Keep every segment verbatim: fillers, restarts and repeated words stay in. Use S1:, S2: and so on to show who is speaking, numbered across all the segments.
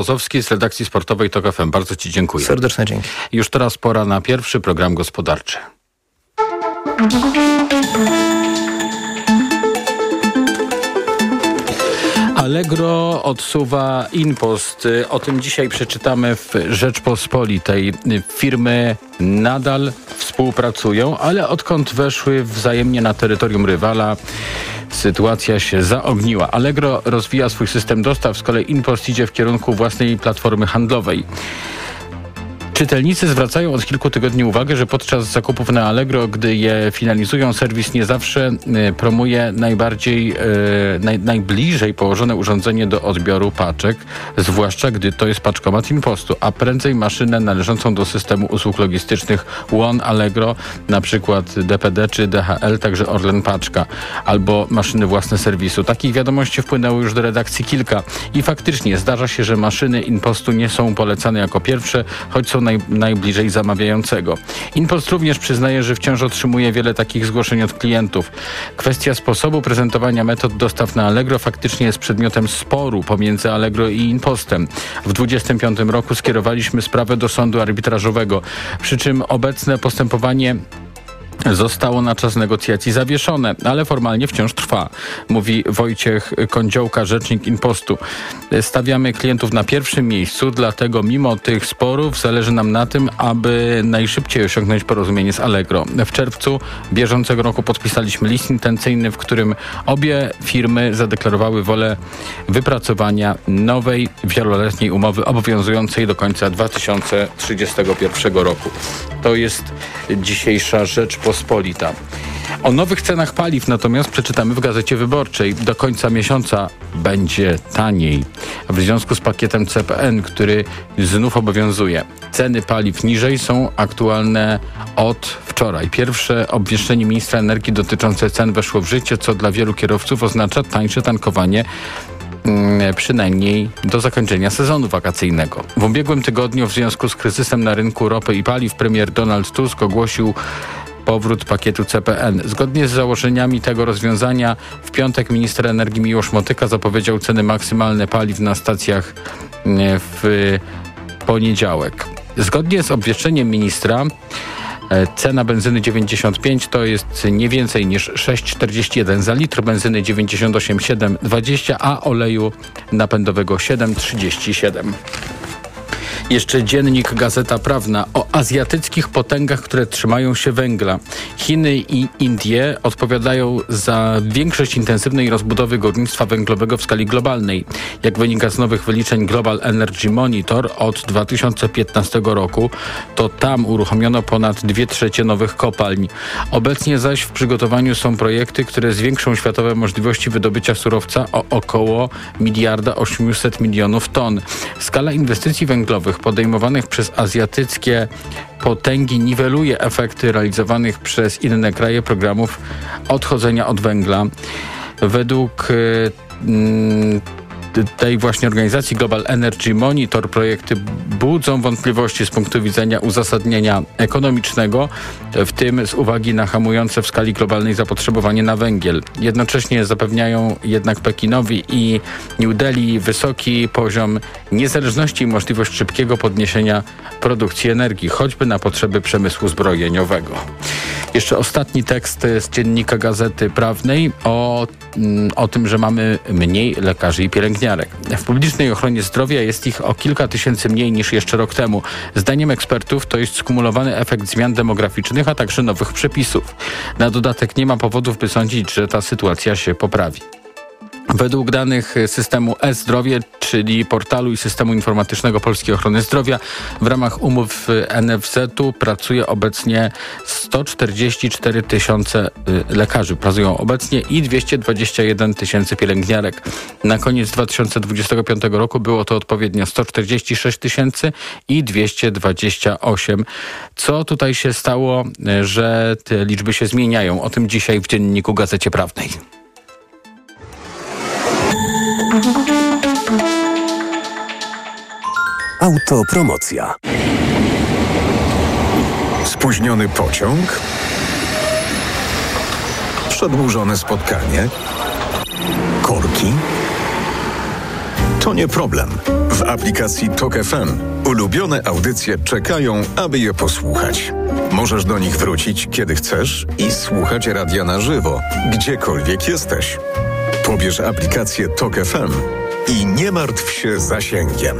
S1: Kozowski z redakcji sportowej TOK F M. Bardzo Ci dziękuję.
S2: Serdeczne dzięki.
S1: Już teraz pora na pierwszy program gospodarczy. Allegro odsuwa InPost. O tym dzisiaj przeczytamy w Rzeczpospolitej. Firmy nadal współpracują, ale odkąd weszły wzajemnie na terytorium rywala, sytuacja się zaogniła. Allegro rozwija swój system dostaw, z kolei InPost idzie w kierunku własnej platformy handlowej. Czytelnicy zwracają od kilku tygodni uwagę, że podczas zakupów na Allegro, gdy je finalizują, serwis nie zawsze y, promuje najbardziej, y, naj, najbliżej położone urządzenie do odbioru paczek, zwłaszcza gdy to jest paczkomat InPostu, a prędzej maszynę należącą do systemu usług logistycznych One Allegro, na przykład D P D czy D H L, także Orlen Paczka, albo maszyny własne serwisu. Takich wiadomości wpłynęło już do redakcji kilka i faktycznie zdarza się, że maszyny InPostu nie są polecane jako pierwsze, choć są naj, najbliżej zamawiającego. InPost również przyznaje, że wciąż otrzymuje wiele takich zgłoszeń od klientów. Kwestia sposobu prezentowania metod dostaw na Allegro faktycznie jest przedmiotem sporu pomiędzy Allegro i InPostem. W dwudziestym piątym roku skierowaliśmy sprawę do sądu arbitrażowego, przy czym obecne postępowanie zostało na czas negocjacji zawieszone, ale formalnie wciąż trwa, mówi Wojciech Kądziołka, rzecznik InPostu. Stawiamy klientów na pierwszym miejscu, dlatego mimo tych sporów zależy nam na tym, aby najszybciej osiągnąć porozumienie z Allegro. W czerwcu bieżącego roku podpisaliśmy list intencyjny, w którym obie firmy zadeklarowały wolę wypracowania nowej, wieloletniej umowy obowiązującej do końca dwa tysiące trzydziestego pierwszego roku. To jest dzisiejsza Rzeczpospolita. O nowych cenach paliw natomiast przeczytamy w Gazecie Wyborczej. Do końca miesiąca będzie taniej. W związku z pakietem C P N, który znów obowiązuje. Ceny paliw niżej są aktualne od wczoraj. Pierwsze obwieszczenie ministra energii dotyczące cen weszło w życie, co dla wielu kierowców oznacza tańsze tankowanie, przynajmniej do zakończenia sezonu wakacyjnego. W ubiegłym tygodniu w związku z kryzysem na rynku ropy i paliw premier Donald Tusk ogłosił powrót pakietu C P N. Zgodnie z założeniami tego rozwiązania w piątek minister energii Miłosz Motyka zapowiedział ceny maksymalne paliw na stacjach w poniedziałek. Zgodnie z obwieszczeniem ministra cena benzyny dziewięćdziesiąt pięć to jest nie więcej niż sześć czterdzieści jeden za litr, benzyny dziewięćdziesiąt osiem siedem dwadzieścia, a oleju napędowego siedem trzydzieści siedem. Jeszcze dziennik Gazeta Prawna o azjatyckich potęgach, które trzymają się węgla. Chiny i Indie odpowiadają za większość intensywnej rozbudowy górnictwa węglowego w skali globalnej. Jak wynika z nowych wyliczeń Global Energy Monitor od dwa tysiące piętnastego roku, to tam uruchomiono ponad dwie trzecie nowych kopalń. Obecnie zaś w przygotowaniu są projekty, które zwiększą światowe możliwości wydobycia surowca o około miliarda osiemset milionów ton. Skala inwestycji węglowych podejmowanych przez azjatyckie potęgi niweluje efekty realizowanych przez inne kraje programów odchodzenia od węgla. Według yy, tej właśnie organizacji Global Energy Monitor projekty budzą wątpliwości z punktu widzenia uzasadnienia ekonomicznego, w tym z uwagi na hamujące w skali globalnej zapotrzebowanie na węgiel. Jednocześnie zapewniają jednak Pekinowi i New Delhi wysoki poziom niezależności i możliwość szybkiego podniesienia produkcji energii, choćby na potrzeby przemysłu zbrojeniowego. Jeszcze ostatni tekst z dziennika Gazety Prawnej o, o tym, że mamy mniej lekarzy i pielęgniarek. W publicznej ochronie zdrowia jest ich o kilka tysięcy mniej niż jeszcze rok temu. Zdaniem ekspertów to jest skumulowany efekt zmian demograficznych, a także nowych przepisów. Na dodatek nie ma powodów, by sądzić, że ta sytuacja się poprawi. Według danych systemu e-zdrowie, czyli portalu i systemu informatycznego Polskiej Ochrony Zdrowia, w ramach umów N F Z-u pracuje obecnie sto czterdzieści cztery tysiące lekarzy. Pracują obecnie i dwieście dwadzieścia jeden tysięcy pielęgniarek. Na koniec dwa tysiące dwudziestego piątego roku było to odpowiednio sto czterdzieści sześć tysięcy i dwieście dwadzieścia osiem. Co tutaj się stało, że te liczby się zmieniają? O tym dzisiaj w dzienniku Gazecie Prawnej.
S3: Autopromocja. Spóźniony pociąg? Przedłużone spotkanie? Korki? To nie problem. W aplikacji Tok F M ulubione audycje czekają, aby je posłuchać. Możesz do nich wrócić, kiedy chcesz i słuchać radia na żywo, gdziekolwiek jesteś. Pobierz aplikację Tok F M i nie martw się zasięgiem.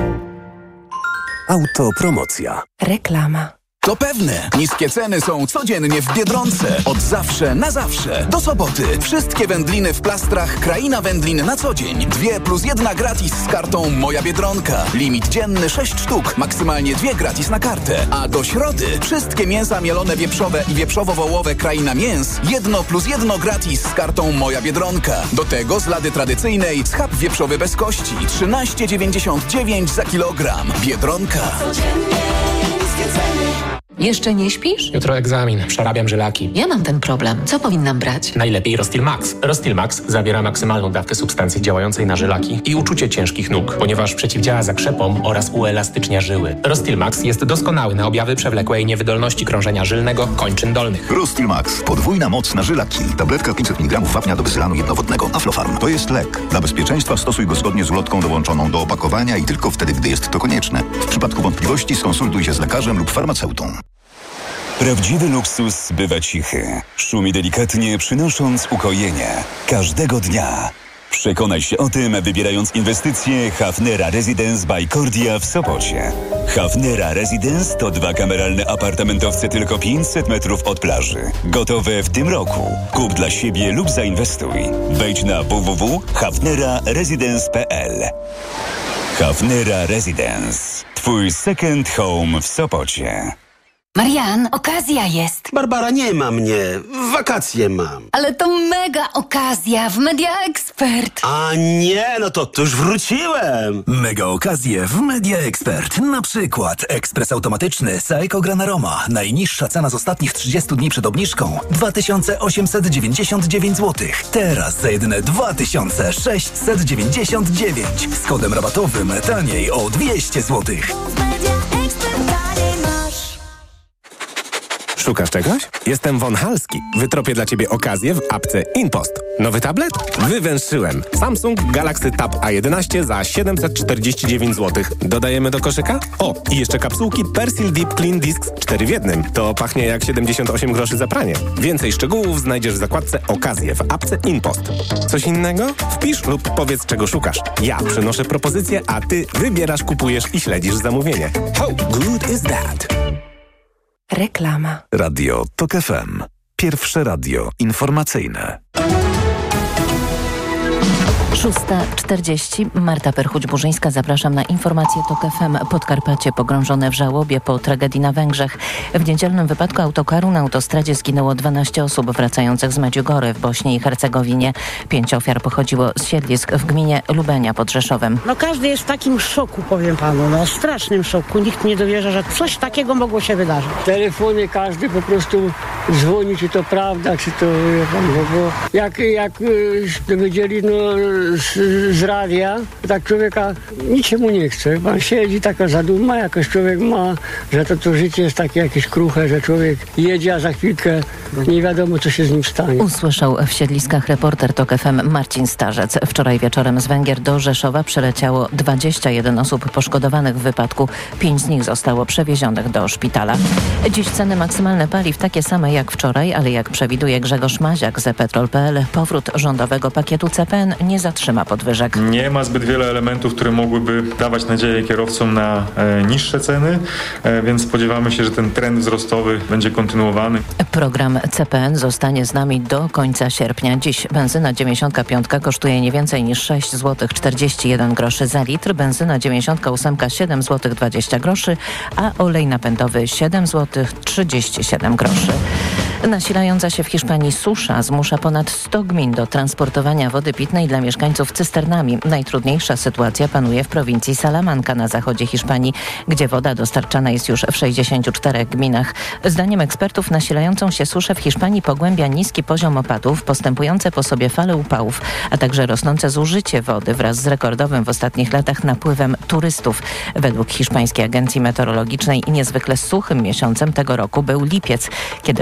S3: Autopromocja.
S2: Reklama.
S4: To pewne. Niskie ceny są codziennie w Biedronce. Od zawsze na zawsze. Do soboty. Wszystkie wędliny w plastrach Kraina Wędlin na co dzień. Dwie plus jedna gratis z kartą Moja Biedronka. Limit dzienny sześć sztuk. Maksymalnie dwie gratis na kartę. A do środy wszystkie mięsa mielone wieprzowe i wieprzowo-wołowe Kraina Mięs. Jedno plus jedno gratis z kartą Moja Biedronka. Do tego z lady tradycyjnej schab wieprzowy bez kości. trzynaście dziewięćdziesiąt dziewięć za kilogram. Biedronka.
S2: Codziennie niskie ceny. Jeszcze nie śpisz?
S5: Jutro egzamin, przerabiam żylaki.
S2: Ja mam ten problem. Co powinnam brać?
S5: Najlepiej Rostil Max. Rostil Max zawiera maksymalną dawkę substancji działającej na żylaki i uczucie ciężkich nóg, ponieważ przeciwdziała zakrzepom oraz uelastycznia żyły. Rostil Max jest doskonały na objawy przewlekłej niewydolności krążenia żylnego kończyn dolnych.
S6: Rostil Max. Podwójna moc na żylaki. Tabletka pięćset miligramów wapnia do wyzylanu jednowodnego. Aflofarm. To jest lek. Dla bezpieczeństwa stosuj go zgodnie z ulotką dołączoną do opakowania i tylko wtedy, gdy jest to konieczne. W przypadku wątpliwości skonsultuj się z lekarzem lub farmaceutą.
S7: Prawdziwy luksus bywa cichy. Szumi delikatnie, przynosząc ukojenie. Każdego dnia. Przekonaj się o tym, wybierając inwestycje Hafnera Residence by Cordia w Sopocie. Hafnera Residence to dwa kameralne apartamentowce tylko pięćset metrów od plaży. Gotowe w tym roku. Kup dla siebie lub zainwestuj. Wejdź na w w w kropka hafnera residence kropka p l. Hafnera Residence. Twój second home w Sopocie.
S8: Marian, okazja jest.
S9: Barbara, nie ma mnie. Wakacje mam.
S8: Ale to mega okazja w Media Expert.
S9: A nie, no to, to już wróciłem.
S10: Mega okazje w Media Expert. Na przykład ekspres automatyczny Saeco Gran Aroma. Najniższa cena z ostatnich trzydziestu dni przed obniżką dwa tysiące osiemset dziewięćdziesiąt dziewięć złotych. Teraz za jedyne dwa tysiące sześćset dziewięćdziesiąt dziewięć. Z kodem rabatowym taniej o dwieście złotych.
S11: Szukasz czegoś? Jestem Von Halski. Wytropię dla Ciebie okazję w apce InPost. Nowy tablet? Wywęszyłem. Samsung Galaxy Tab A jedenaście za siedemset czterdzieści dziewięć złotych. Dodajemy do koszyka? O, i jeszcze kapsułki Persil Deep Clean Discs cztery w jednym. To pachnie jak siedemdziesiąt osiem groszy za pranie. Więcej szczegółów znajdziesz w zakładce okazje w apce InPost. Coś innego? Wpisz lub powiedz, czego szukasz. Ja przynoszę propozycję, a Ty wybierasz, kupujesz i śledzisz zamówienie. How good is that?
S2: Reklama.
S3: Radio Tok F M. Pierwsze radio informacyjne.
S12: szósta czterdzieści. Marta Perchuć-Burzyńska. Zapraszam na informacje Tok F M. Podkarpacie pogrążone w żałobie po tragedii na Węgrzech. W niedzielnym wypadku autokaru na autostradzie zginęło dwanaście osób wracających z Medjugorje w Bośni i Hercegowinie. Pięć ofiar pochodziło z siedlisk w gminie Lubenia pod Rzeszowem.
S13: No każdy jest w takim szoku, powiem panu, no strasznym szoku. Nikt nie dowierza, że coś takiego mogło się wydarzyć.
S14: Telefony każdy po prostu dzwoni, czy to prawda, czy to wie pan, bo jak, jak dowiedzieli, no Z, z radia, tak człowieka niczemu nie chce. Pan siedzi, taka zaduma, jakoś człowiek ma, że to, to życie jest takie jakieś kruche, że człowiek jedzie, a za chwilkę nie wiadomo, co się z nim stanie.
S12: Usłyszał w siedliskach reporter Tok F M Marcin Starzec. Wczoraj wieczorem z Węgier do Rzeszowa przyleciało dwadzieścia jeden osób poszkodowanych w wypadku. Pięć z nich zostało przewiezionych do szpitala. Dziś ceny maksymalne paliw takie same jak wczoraj, ale jak przewiduje Grzegorz Maziak z e-Petrol kropka p l, powrót rządowego pakietu C P N nie zatrzyma podwyżek.
S15: Nie ma zbyt wiele elementów, które mogłyby dawać nadzieję kierowcom na e, niższe ceny, e, więc spodziewamy się, że ten trend wzrostowy będzie kontynuowany.
S12: Program C P N zostanie z nami do końca sierpnia. Dziś benzyna dziewięćdziesiąt pięć kosztuje nie więcej niż sześć złotych czterdzieści jeden groszy za litr, benzyna dziewięćdziesiąt osiem siedem złotych dwadzieścia groszy, a olej napędowy siedem złotych trzydzieści siedem groszy. Nasilająca się w Hiszpanii susza zmusza ponad sto gmin do transportowania wody pitnej dla mieszkańców cysternami. Najtrudniejsza sytuacja panuje w prowincji Salamanca na zachodzie Hiszpanii, gdzie woda dostarczana jest już w sześćdziesięciu czterech gminach. Zdaniem ekspertów nasilającą się suszę w Hiszpanii pogłębia niski poziom opadów, postępujące po sobie fale upałów, a także rosnące zużycie wody wraz z rekordowym w ostatnich latach napływem turystów. Według Hiszpańskiej Agencji Meteorologicznej niezwykle suchym miesiącem tego roku był lipiec, kiedy w całym kraju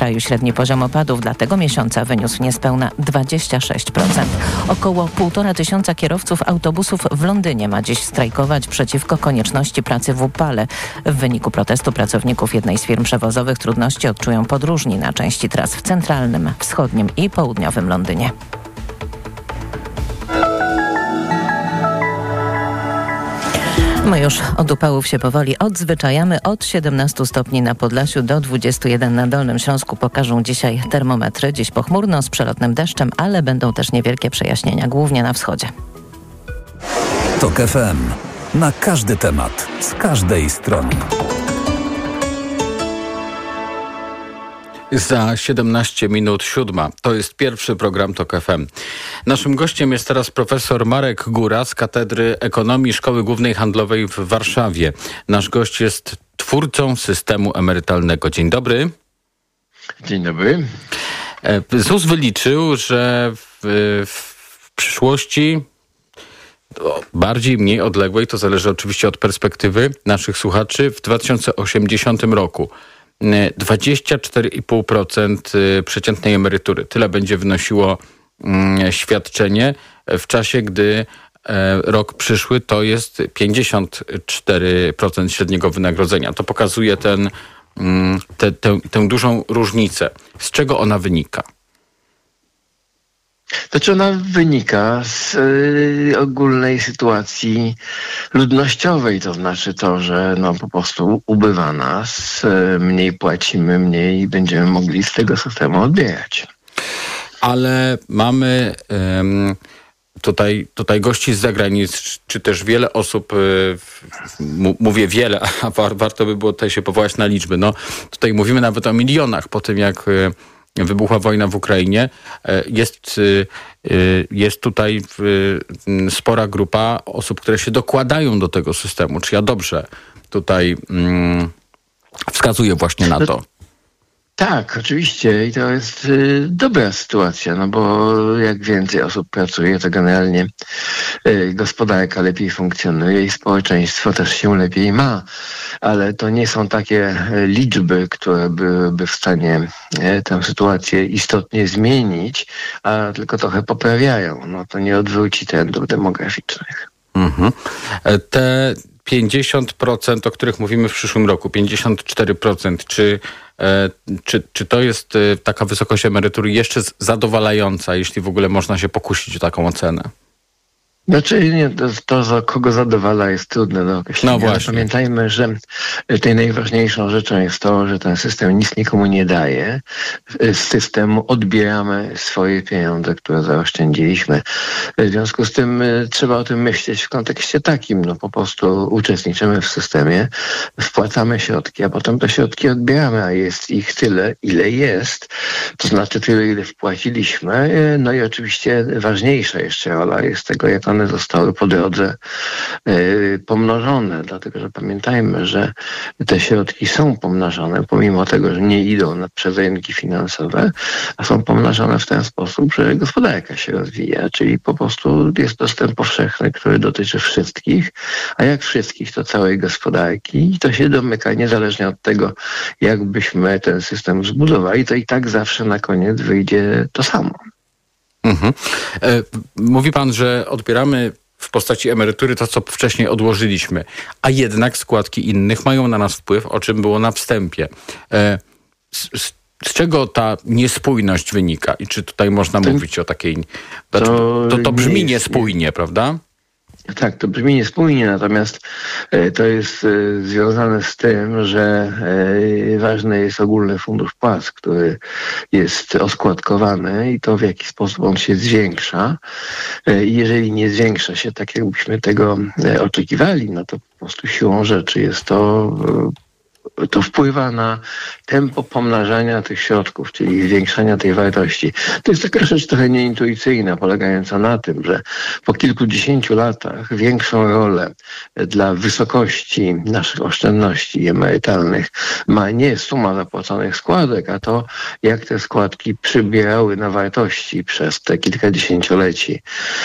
S12: kraju średni poziom opadów dla tego miesiąca wyniósł niespełna dwadzieścia sześć procent. Około półtora tysiąca kierowców autobusów w Londynie ma dziś strajkować przeciwko konieczności pracy w upale. W wyniku protestu pracowników jednej z firm przewozowych trudności odczują podróżni na części tras w centralnym, wschodnim i południowym Londynie. My już od upałów się powoli odzwyczajamy. Od siedemnastu stopni na Podlasiu do dwudziestu jeden na Dolnym Śląsku pokażą dzisiaj termometry. Dziś pochmurno z przelotnym deszczem, ale będą też niewielkie przejaśnienia, głównie na wschodzie.
S10: Tok F M. Na każdy temat, z każdej strony.
S1: Za siedemnaście minut siódma. To jest pierwszy program Tok F M. Naszym gościem jest teraz profesor Marek Góra z Katedry Ekonomii Szkoły Głównej Handlowej w Warszawie. Nasz gość jest twórcą systemu emerytalnego. Dzień dobry.
S16: Dzień dobry.
S1: Z U S wyliczył, że w, w przyszłości bardziej, mniej odległej, to zależy oczywiście od perspektywy naszych słuchaczy, w dwa tysiące osiemdziesiątym roku dwadzieścia cztery i pół procent przeciętnej emerytury. Tyle będzie wynosiło świadczenie, w czasie gdy rok przyszły to jest pięćdziesiąt cztery procent średniego wynagrodzenia. To pokazuje ten, te, tę, tę dużą różnicę. Z czego ona wynika?
S16: To czy ona wynika z y, ogólnej sytuacji ludnościowej, to znaczy to, że no po prostu ubywa nas, y, mniej płacimy, mniej będziemy mogli z tego systemu odbierać.
S1: Ale mamy ym, tutaj, tutaj gości z zagranic, czy też wiele osób, y, m- mówię wiele, a war, warto by było tutaj się powołać na liczby. No, tutaj mówimy nawet o milionach po tym, jak y, wybuchła wojna w Ukrainie. Jest, jest tutaj spora grupa osób, które się dokładają do tego systemu. Czy ja dobrze tutaj mm, wskazuję właśnie na to?
S16: Tak, oczywiście i to jest y, dobra sytuacja, no bo jak więcej osób pracuje, to generalnie y, gospodarka lepiej funkcjonuje i społeczeństwo też się lepiej ma, ale to nie są takie y, liczby, które byłyby w stanie y, tę sytuację istotnie zmienić, a tylko trochę poprawiają. No to nie odwróci trendów demograficznych.
S1: Mhm. Te pięćdziesiąt procent, o których mówimy w przyszłym roku, pięćdziesiąt cztery procent, czy, e, czy, czy to jest e, taka wysokość emerytury jeszcze zadowalająca, jeśli w ogóle można się pokusić o taką ocenę?
S16: Znaczy nie, to, to za kogo zadowala jest trudne do określenia. No właśnie. Pamiętajmy, że tej najważniejszą rzeczą jest to, że ten system nic nikomu nie daje. Z systemu odbieramy swoje pieniądze, które zaoszczędziliśmy. W związku z tym trzeba o tym myśleć w kontekście takim. No po prostu uczestniczymy w systemie, wpłacamy środki, a potem te środki odbieramy, a jest ich tyle, ile jest. To znaczy tyle, ile wpłaciliśmy. No i oczywiście ważniejsza jeszcze rola jest tego, jak one zostały po drodze y, pomnożone, dlatego że pamiętajmy, że te środki są pomnażane, pomimo tego, że nie idą na, przez rynki finansowe, a są pomnażane w ten sposób, że gospodarka się rozwija, czyli po prostu jest dostęp powszechny, który dotyczy wszystkich, a jak wszystkich, to całej gospodarki i to się domyka niezależnie od tego, jakbyśmy ten system zbudowali, to i tak zawsze na koniec wyjdzie to samo.
S1: Mhm. E, mówi pan, że odbieramy w postaci emerytury to, co wcześniej odłożyliśmy, a jednak składki innych mają na nas wpływ, o czym było na wstępie. E, z, z, z czego ta niespójność wynika i czy tutaj można to, mówić o takiej... To, to, to brzmi nie jest, niespójnie, prawda?
S16: Tak, to brzmi niespójnie, natomiast e, to jest e, związane z tym, że e, ważny jest ogólny fundusz płac, który jest oskładkowany i to, w jaki sposób on się zwiększa. E, jeżeli nie zwiększa się tak, jakbyśmy tego e, oczekiwali, no to po prostu siłą rzeczy jest to... E, to wpływa na tempo pomnażania tych środków, czyli zwiększania tej wartości. To jest taka rzecz trochę nieintuicyjna, polegająca na tym, że po kilkudziesięciu latach większą rolę dla wysokości naszych oszczędności emerytalnych ma nie suma zapłaconych składek, a to, jak te składki przybierały na wartości przez te kilkadziesięcioleci.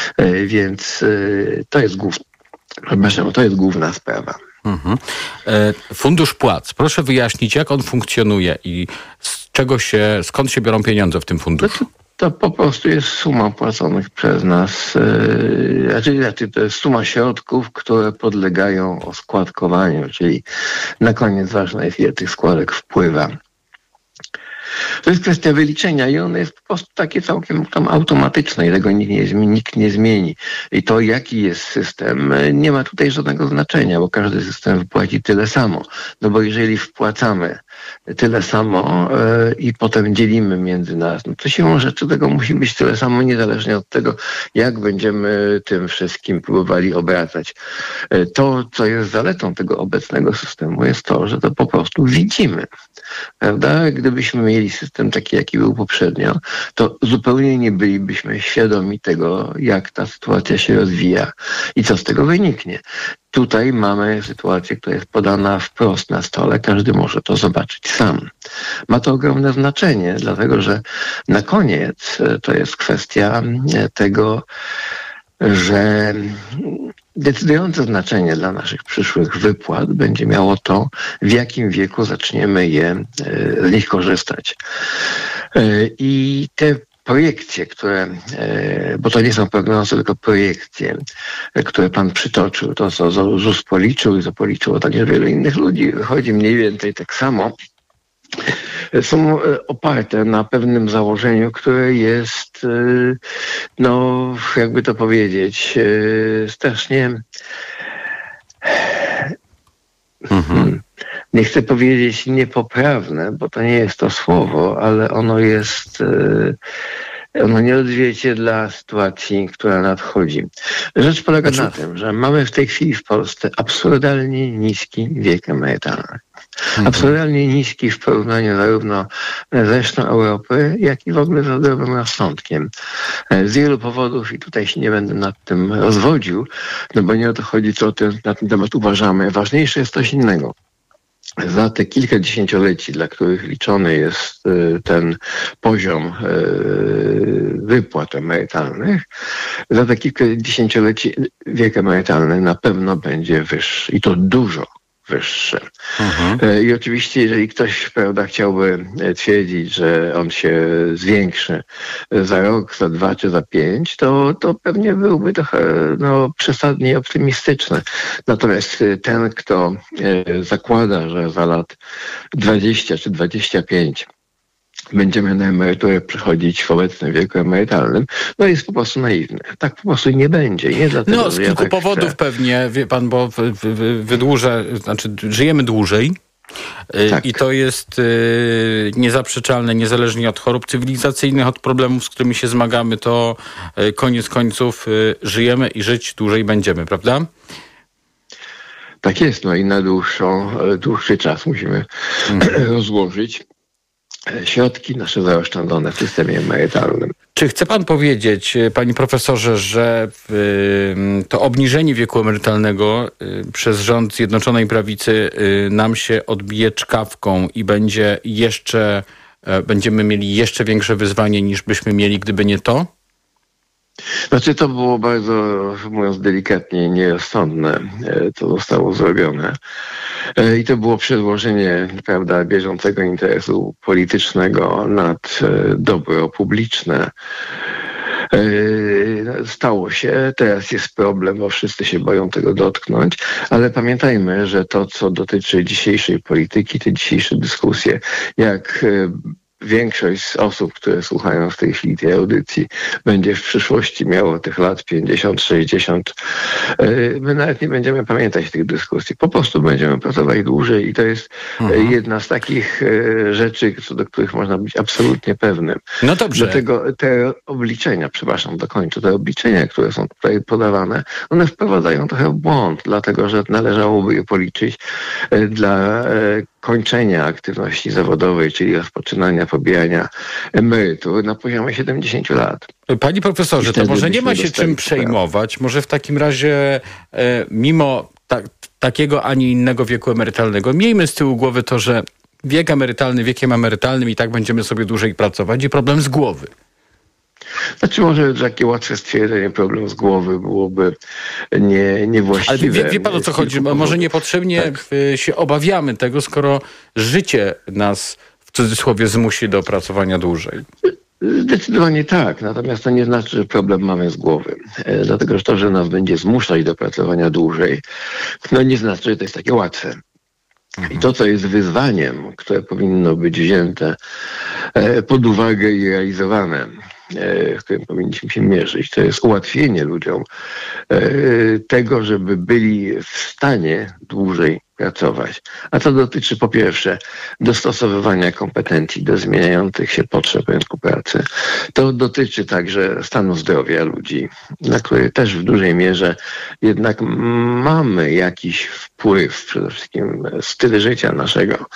S16: Więc to jest główna, przepraszam, to jest główna sprawa.
S1: Mhm. Fundusz płac. Proszę wyjaśnić, jak on funkcjonuje i czego się, skąd się biorą pieniądze w tym funduszu?
S16: To po prostu jest suma płaconych przez nas, yy, znaczy, znaczy to jest suma środków, które podlegają oskładkowaniu, czyli na koniec ważne jest, ile tych składek wpływa. To jest kwestia wyliczenia i ono jest po prostu takie całkiem tam automatyczne i tego nikt nie, nikt nie zmieni. I to, jaki jest system, nie ma tutaj żadnego znaczenia, bo każdy system wypłaci tyle samo. No bo jeżeli wpłacamy tyle samo yy, i potem dzielimy między nas, no to siłą rzeczy tego musi być tyle samo, niezależnie od tego, jak będziemy tym wszystkim próbowali obracać. Yy, to, co jest zaletą tego obecnego systemu, jest to, że to po prostu widzimy. Prawda? Gdybyśmy mieli system taki, jaki był poprzednio, to zupełnie nie bylibyśmy świadomi tego, jak ta sytuacja się rozwija i co z tego wyniknie. Tutaj mamy sytuację, która jest podana wprost na stole. Każdy może to zobaczyć sam. Ma to ogromne znaczenie, dlatego że na koniec to jest kwestia tego, że decydujące znaczenie dla naszych przyszłych wypłat będzie miało to, w jakim wieku zaczniemy je, z nich korzystać. I te projekcje, które, bo to nie są prognozy, tylko projekcje, które pan przytoczył, to co ZUS policzył i co policzyło także wielu innych ludzi, wychodzi mniej więcej tak samo, są oparte na pewnym założeniu, które jest, no jakby to powiedzieć, strasznie, mhm. nie chcę powiedzieć niepoprawne, bo to nie jest to słowo, ale ono jest, ono nie odzwierciedla sytuacji, która nadchodzi. Rzecz polega na tym, że mamy w tej chwili w Polsce absurdalnie niski wiek emerytalny. Mhm. Absurdalnie niski w porównaniu zarówno z resztą Europy, jak i w ogóle z zdrowym rozsądkiem. Z wielu powodów i tutaj się nie będę nad tym rozwodził, no bo nie o to chodzi, co ten, na ten temat uważamy. Ważniejsze jest coś innego. Za te kilka dziesięcioleci, dla których liczony jest ten poziom wypłat emerytalnych, za te kilka dziesięcioleci wiek emerytalny na pewno będzie wyższy i to dużo wyższe. Mhm. I oczywiście, jeżeli ktoś, prawda, chciałby twierdzić, że on się zwiększy za rok, za dwa czy za pięć, to, to pewnie byłby trochę no, przesadnie optymistyczny. Natomiast ten, kto zakłada, że za lat dwadzieścia czy dwadzieścia pięć będziemy na emeryturę przechodzić w obecnym wieku emerytalnym, no jest po prostu naiwny. Tak po prostu nie będzie. Nie dlatego,
S1: no z kilku ja tak powodów chcę. Pewnie, wie pan, bo wydłuża, znaczy żyjemy dłużej. Tak. I to jest y, niezaprzeczalne, niezależnie od chorób cywilizacyjnych, od problemów, z którymi się zmagamy, to y, koniec końców y, żyjemy i żyć dłużej będziemy, prawda?
S16: Tak jest, no i na dłuższą, dłuższy czas musimy hmm. rozłożyć środki nasze zaoszczędzone w systemie emerytalnym.
S1: Czy chce pan powiedzieć, panie profesorze, że y, to obniżenie wieku emerytalnego y, przez rząd Zjednoczonej Prawicy y, nam się odbije czkawką i będzie jeszcze, y, będziemy mieli jeszcze większe wyzwanie niż byśmy mieli, gdyby nie to?
S16: Znaczy to było bardzo, mówiąc delikatnie, nierozsądne, co zostało zrobione. I to było przedłożenie, prawda, bieżącego interesu politycznego nad dobro publiczne. Stało się, teraz jest problem, bo wszyscy się boją tego dotknąć, ale pamiętajmy, że to, co dotyczy dzisiejszej polityki, te dzisiejsze dyskusje, jak większość z osób, które słuchają w tej chwili tej audycji, będzie w przyszłości miało tych lat pięćdziesiąt, sześćdziesiąt. My nawet nie będziemy pamiętać tych dyskusji. Po prostu będziemy pracować dłużej i to jest mhm. jedna z takich rzeczy, co do których można być absolutnie pewnym.
S1: No dobrze.
S16: Dlatego te obliczenia, przepraszam, dokończę, te obliczenia, które są tutaj podawane, one wprowadzają trochę w błąd, dlatego że należałoby je policzyć dla kończenia aktywności zawodowej, czyli rozpoczynania pobierania emerytur na poziomie siedemdziesiąt lat.
S1: Panie profesorze, to może nie ma się czym przejmować. Może w takim razie e, mimo ta, takiego, a nie innego wieku emerytalnego, miejmy z tyłu głowy to, że wiek emerytalny wiekiem emerytalnym i tak będziemy sobie dłużej pracować i problem z głowy.
S16: Znaczy może takie łatwe stwierdzenie, problem z głowy byłoby nie, niewłaściwe.
S1: Ale wie, wie pan, o co chodzi? Może niepotrzebnie tak. się obawiamy tego, skoro życie nas w cudzysłowie zmusi do pracowania dłużej.
S16: Zdecydowanie tak, natomiast to nie znaczy, że problem mamy z głowy. E, dlatego, że to, że nas będzie zmuszać do pracowania dłużej, no nie znaczy, że to jest takie łatwe. I to, co jest wyzwaniem, które powinno być wzięte e, pod uwagę i realizowane, w którym powinniśmy się mierzyć, to jest ułatwienie ludziom tego, żeby byli w stanie dłużej pracować. A to dotyczy po pierwsze dostosowywania kompetencji do zmieniających się potrzeb rynku pracy. To dotyczy także stanu zdrowia ludzi, na który też w dużej mierze jednak mamy jakiś wpływ, przede wszystkim styl życia naszego.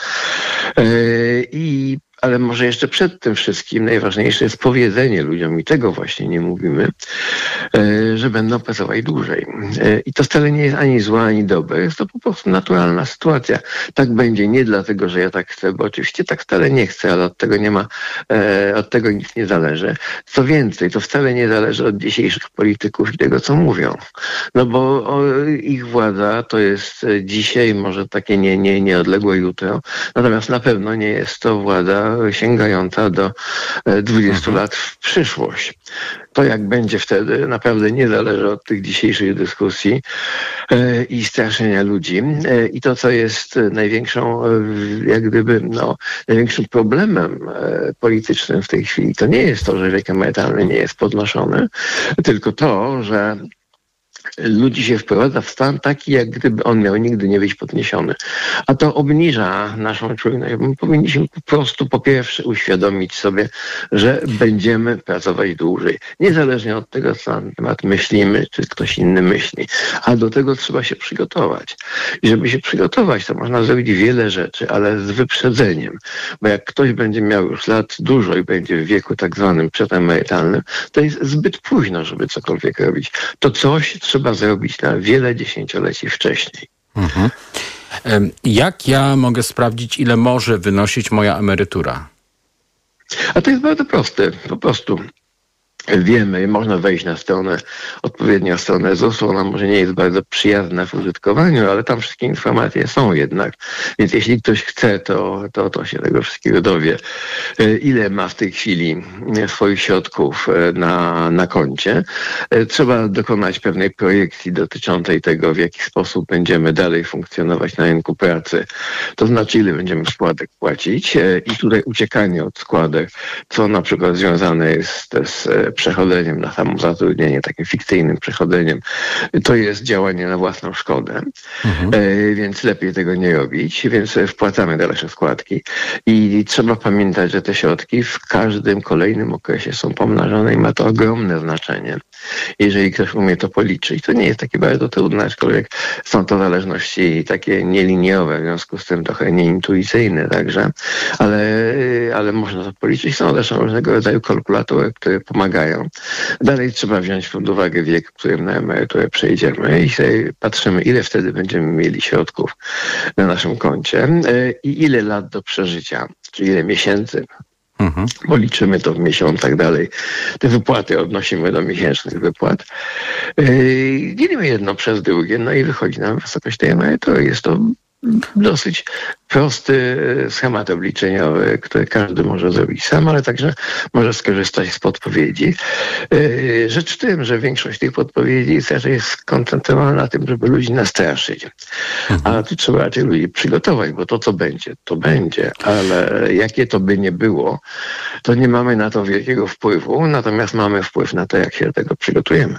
S16: I Ale może jeszcze przed tym wszystkim najważniejsze jest powiedzenie ludziom, i tego właśnie nie mówimy, że będą pracować dłużej. I to wcale nie jest ani złe, ani dobre. Jest to po prostu naturalna sytuacja. Tak będzie nie dlatego, że ja tak chcę, bo oczywiście tak wcale nie chcę, ale od tego nie ma, od tego nic nie zależy. Co więcej, to wcale nie zależy od dzisiejszych polityków i tego, co mówią. No bo ich władza to jest dzisiaj, może takie nie, nie, nieodległe jutro, natomiast na pewno nie jest to władza sięgająca do dwudziestu lat w przyszłość. To, jak będzie wtedy, naprawdę nie zależy od tych dzisiejszych dyskusji e, i straszenia ludzi. E, I to, co jest największą, e, jak gdyby, no, największym problemem e, politycznym w tej chwili, to nie jest to, że wiek emerytalny nie jest podnoszony, tylko to, że ludzi się wprowadza w stan taki, jak gdyby on miał nigdy nie być podniesiony. A to obniża naszą czujność. Powinniśmy po prostu po pierwsze uświadomić sobie, że będziemy pracować dłużej. Niezależnie od tego, co na temat myślimy, czy ktoś inny myśli. A do tego trzeba się przygotować. I żeby się przygotować, to można zrobić wiele rzeczy, ale z wyprzedzeniem. Bo jak ktoś będzie miał już lat dużo i będzie w wieku tak zwanym przedemerytalnym, to jest zbyt późno, żeby cokolwiek robić. To coś trzeba zrobić na wiele dziesięcioleci wcześniej.
S1: Mhm. Jak ja mogę sprawdzić, ile może wynosić moja emerytura?
S16: A to jest bardzo proste. Po prostu wiemy, można wejść na stronę, odpowiednią stronę zusu. Ona może nie jest bardzo przyjazna w użytkowaniu, ale tam wszystkie informacje są jednak. Więc jeśli ktoś chce, to, to, to się tego wszystkiego dowie. Ile ma w tej chwili swoich środków na, na koncie. Trzeba dokonać pewnej projekcji dotyczącej tego, w jaki sposób będziemy dalej funkcjonować na rynku pracy. To znaczy, ile będziemy składek płacić. I tutaj uciekanie od składek, co na przykład związane jest z przechodzeniem na samozatrudnienie, takim fikcyjnym przechodzeniem, to jest działanie na własną szkodę, mhm. e, więc lepiej tego nie robić, więc wpłacamy dalsze składki i trzeba pamiętać, że te środki w każdym kolejnym okresie są pomnażane i ma to ogromne znaczenie. Jeżeli ktoś umie to policzyć, to nie jest takie bardzo trudne, aczkolwiek są to zależności takie nieliniowe, w związku z tym trochę nieintuicyjne także, ale, ale można to policzyć. Są zresztą różnego rodzaju kalkulatory, które pomagają. Dalej trzeba wziąć pod uwagę wiek, w którym na emeryturę przejdziemy i sobie patrzymy, ile wtedy będziemy mieli środków na naszym koncie i ile lat do przeżycia, czyli ile miesięcy. Mhm. Bo liczymy to w miesiącach dalej. Te wypłaty odnosimy do miesięcznych wypłat. Yy, dzielimy jedno przez drugie, no i wychodzi nam wysokość tej emerytury. Jest to dosyć prosty schemat obliczeniowy, który każdy może zrobić sam, ale także może skorzystać z podpowiedzi. Rzecz w tym, że większość tych podpowiedzi raczej jest skoncentrowana na tym, żeby ludzi nastraszyć. A tu trzeba raczej ludzi przygotować, bo to, co będzie, to będzie, ale jakie to by nie było, to nie mamy na to wielkiego wpływu, natomiast mamy wpływ na to, jak się do tego przygotujemy.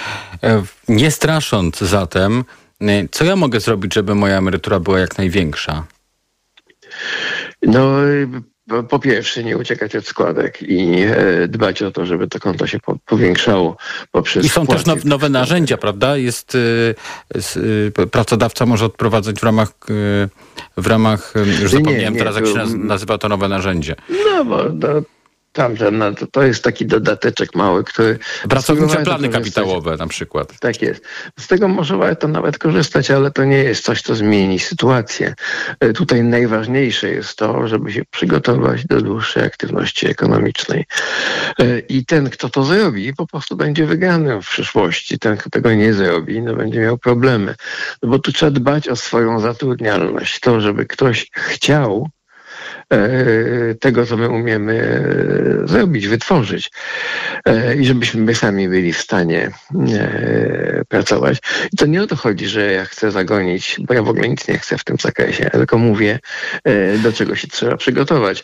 S1: Nie strasząc zatem, co ja mogę zrobić, żeby moja emerytura była jak największa?
S16: No, po pierwsze nie uciekać od składek i dbać o to, żeby to konto się powiększało poprzez
S1: I są też now, nowe narzędzia, prawda? Jest y, y, pracodawca może odprowadzać w ramach, y, w ramach już zapomniałem nie, nie, teraz, jak się nazywa to nowe narzędzie.
S16: No, bo to, Tamten, no to, to jest taki dodateczek mały, który...
S1: Pracownicze plany kapitałowe na przykład.
S16: Tak jest. Z tego może warto nawet korzystać, ale to nie jest coś, co zmieni sytuację. Tutaj najważniejsze jest to, żeby się przygotować do dłuższej aktywności ekonomicznej. I ten, kto to zrobi, po prostu będzie wygrany w przyszłości. Ten, kto tego nie zrobi, no będzie miał problemy. No bo tu trzeba dbać o swoją zatrudnialność. To, żeby ktoś chciał tego, co my umiemy zrobić, wytworzyć i żebyśmy my sami byli w stanie pracować. I to nie o to chodzi, że ja chcę zagonić, bo ja w ogóle nic nie chcę w tym zakresie, ja tylko mówię, do czego się trzeba przygotować.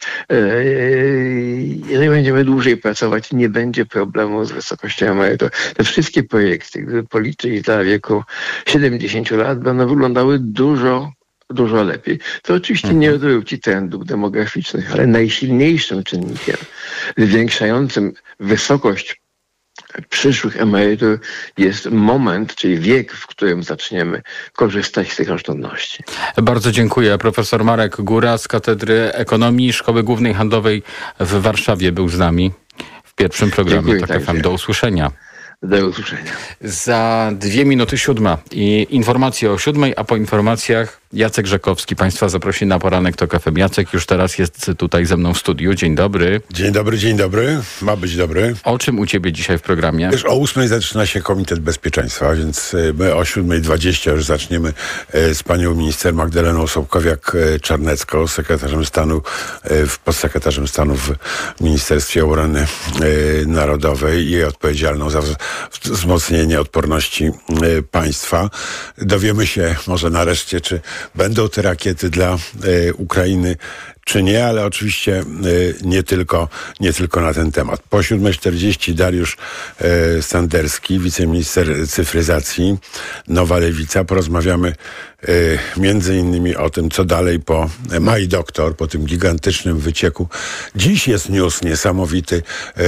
S16: Jeżeli będziemy dłużej pracować, nie będzie problemu z wysokością emerytur. Te wszystkie projekty, gdyby policzyć dla wieku siedemdziesięciu lat, będą wyglądały dużo dużo lepiej. To oczywiście nie odwróci trendów demograficznych, ale najsilniejszym czynnikiem zwiększającym wysokość przyszłych emerytur jest moment, czyli wiek, w którym zaczniemy korzystać z tych oszczędności.
S1: Bardzo dziękuję. Profesor Marek Góra z Katedry Ekonomii Szkoły Głównej Handlowej w Warszawie był z nami w pierwszym programie. Tak F M. Do usłyszenia.
S16: Do usłyszenia.
S1: Za dwie minuty siódma i informacje o siódmej, a po informacjach Jacek Rzekowski Państwa zaprosi na poranek TOK F M. Jacek już teraz jest tutaj ze mną w studiu. Dzień dobry.
S17: Dzień dobry, dzień dobry. Ma być dobry.
S1: O czym u Ciebie dzisiaj w programie?
S17: Wiesz, o ósmej zaczyna się Komitet Bezpieczeństwa, więc my o siódmej dwadzieścia już zaczniemy z panią minister Magdaleną Sobkowiak-Czarnecką, sekretarzem stanu, podsekretarzem stanu w Ministerstwie Obrony Narodowej i odpowiedzialną za wzmocnienie odporności państwa. Dowiemy się może nareszcie, czy będą te rakiety dla y, Ukrainy, czy nie, ale oczywiście y, nie tylko nie tylko na ten temat. Po siódmej czterdzieści Dariusz y, Sanderski, wiceminister cyfryzacji, Nowa Lewica. Porozmawiamy y, między innymi o tym, co dalej po My Doktor, po tym gigantycznym wycieku. Dziś jest news niesamowity y,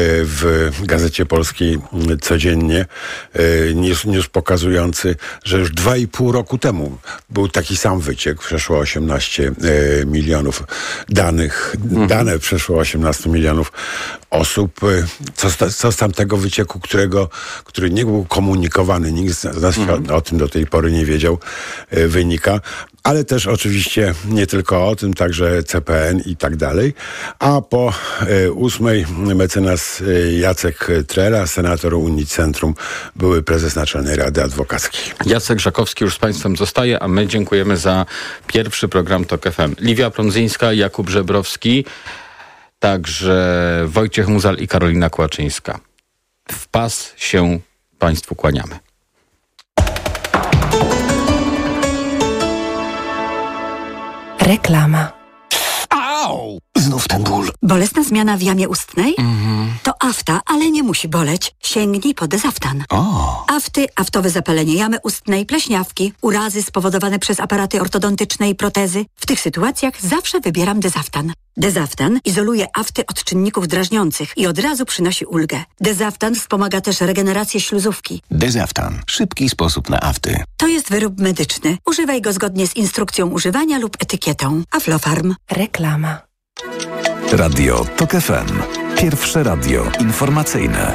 S17: w Gazecie Polskiej y, codziennie. Y, news, news pokazujący, że już dwa i pół roku temu był taki sam wyciek. Przeszło osiemnaście y, milionów danych. Mhm. Dane przeszło osiemnaście milionów osób. Co z, co z tamtego wycieku, którego, który nie był komunikowany, nikt z nas mhm. o tym do tej pory nie wiedział, y, wynika. Ale też oczywiście nie tylko o tym, także C P N i tak dalej. A po y, ósmej mecenas y, Jacek Trela, senator Unicentrum, były prezes Naczelnej Rady Adwokackiej.
S1: Jacek Żakowski już z Państwem zostaje, a my dziękujemy za pierwszy program TOK F M. Liwia Prądzyńska, Jakub Żebrowski, także Wojciech Muzal i Karolina Kłaczyńska. W pas się Państwu kłaniamy.
S2: Reklama.
S10: Au! Znów ten ból.
S18: Bolesna zmiana w jamie ustnej?
S10: Mhm.
S18: To afta, ale nie musi boleć. Sięgnij po Dezaftan.
S10: O.
S18: Afty, aftowe zapalenie jamy ustnej, pleśniawki, urazy spowodowane przez aparaty ortodontyczne i protezy. W tych sytuacjach zawsze wybieram Dezaftan. Dezaftan izoluje afty od czynników drażniących i od razu przynosi ulgę. Dezaftan wspomaga też regenerację śluzówki.
S10: Dezaftan. Szybki sposób na afty.
S18: To jest wyrób medyczny. Używaj go zgodnie z instrukcją używania lub etykietą. Aflofarm.
S2: Reklama.
S10: Radio TOK F M. Pierwsze radio informacyjne.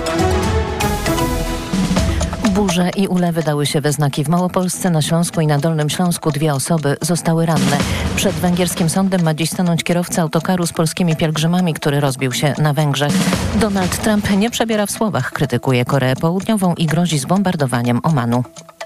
S12: Burze i ulewy dały się we znaki w Małopolsce, na Śląsku i na Dolnym Śląsku. Dwie osoby zostały ranne. Przed węgierskim sądem ma dziś stanąć kierowca autokaru z polskimi pielgrzymami, który rozbił się na Węgrzech. Donald Trump nie przebiera w słowach, krytykuje Koreę Południową i grozi zbombardowaniem Omanu.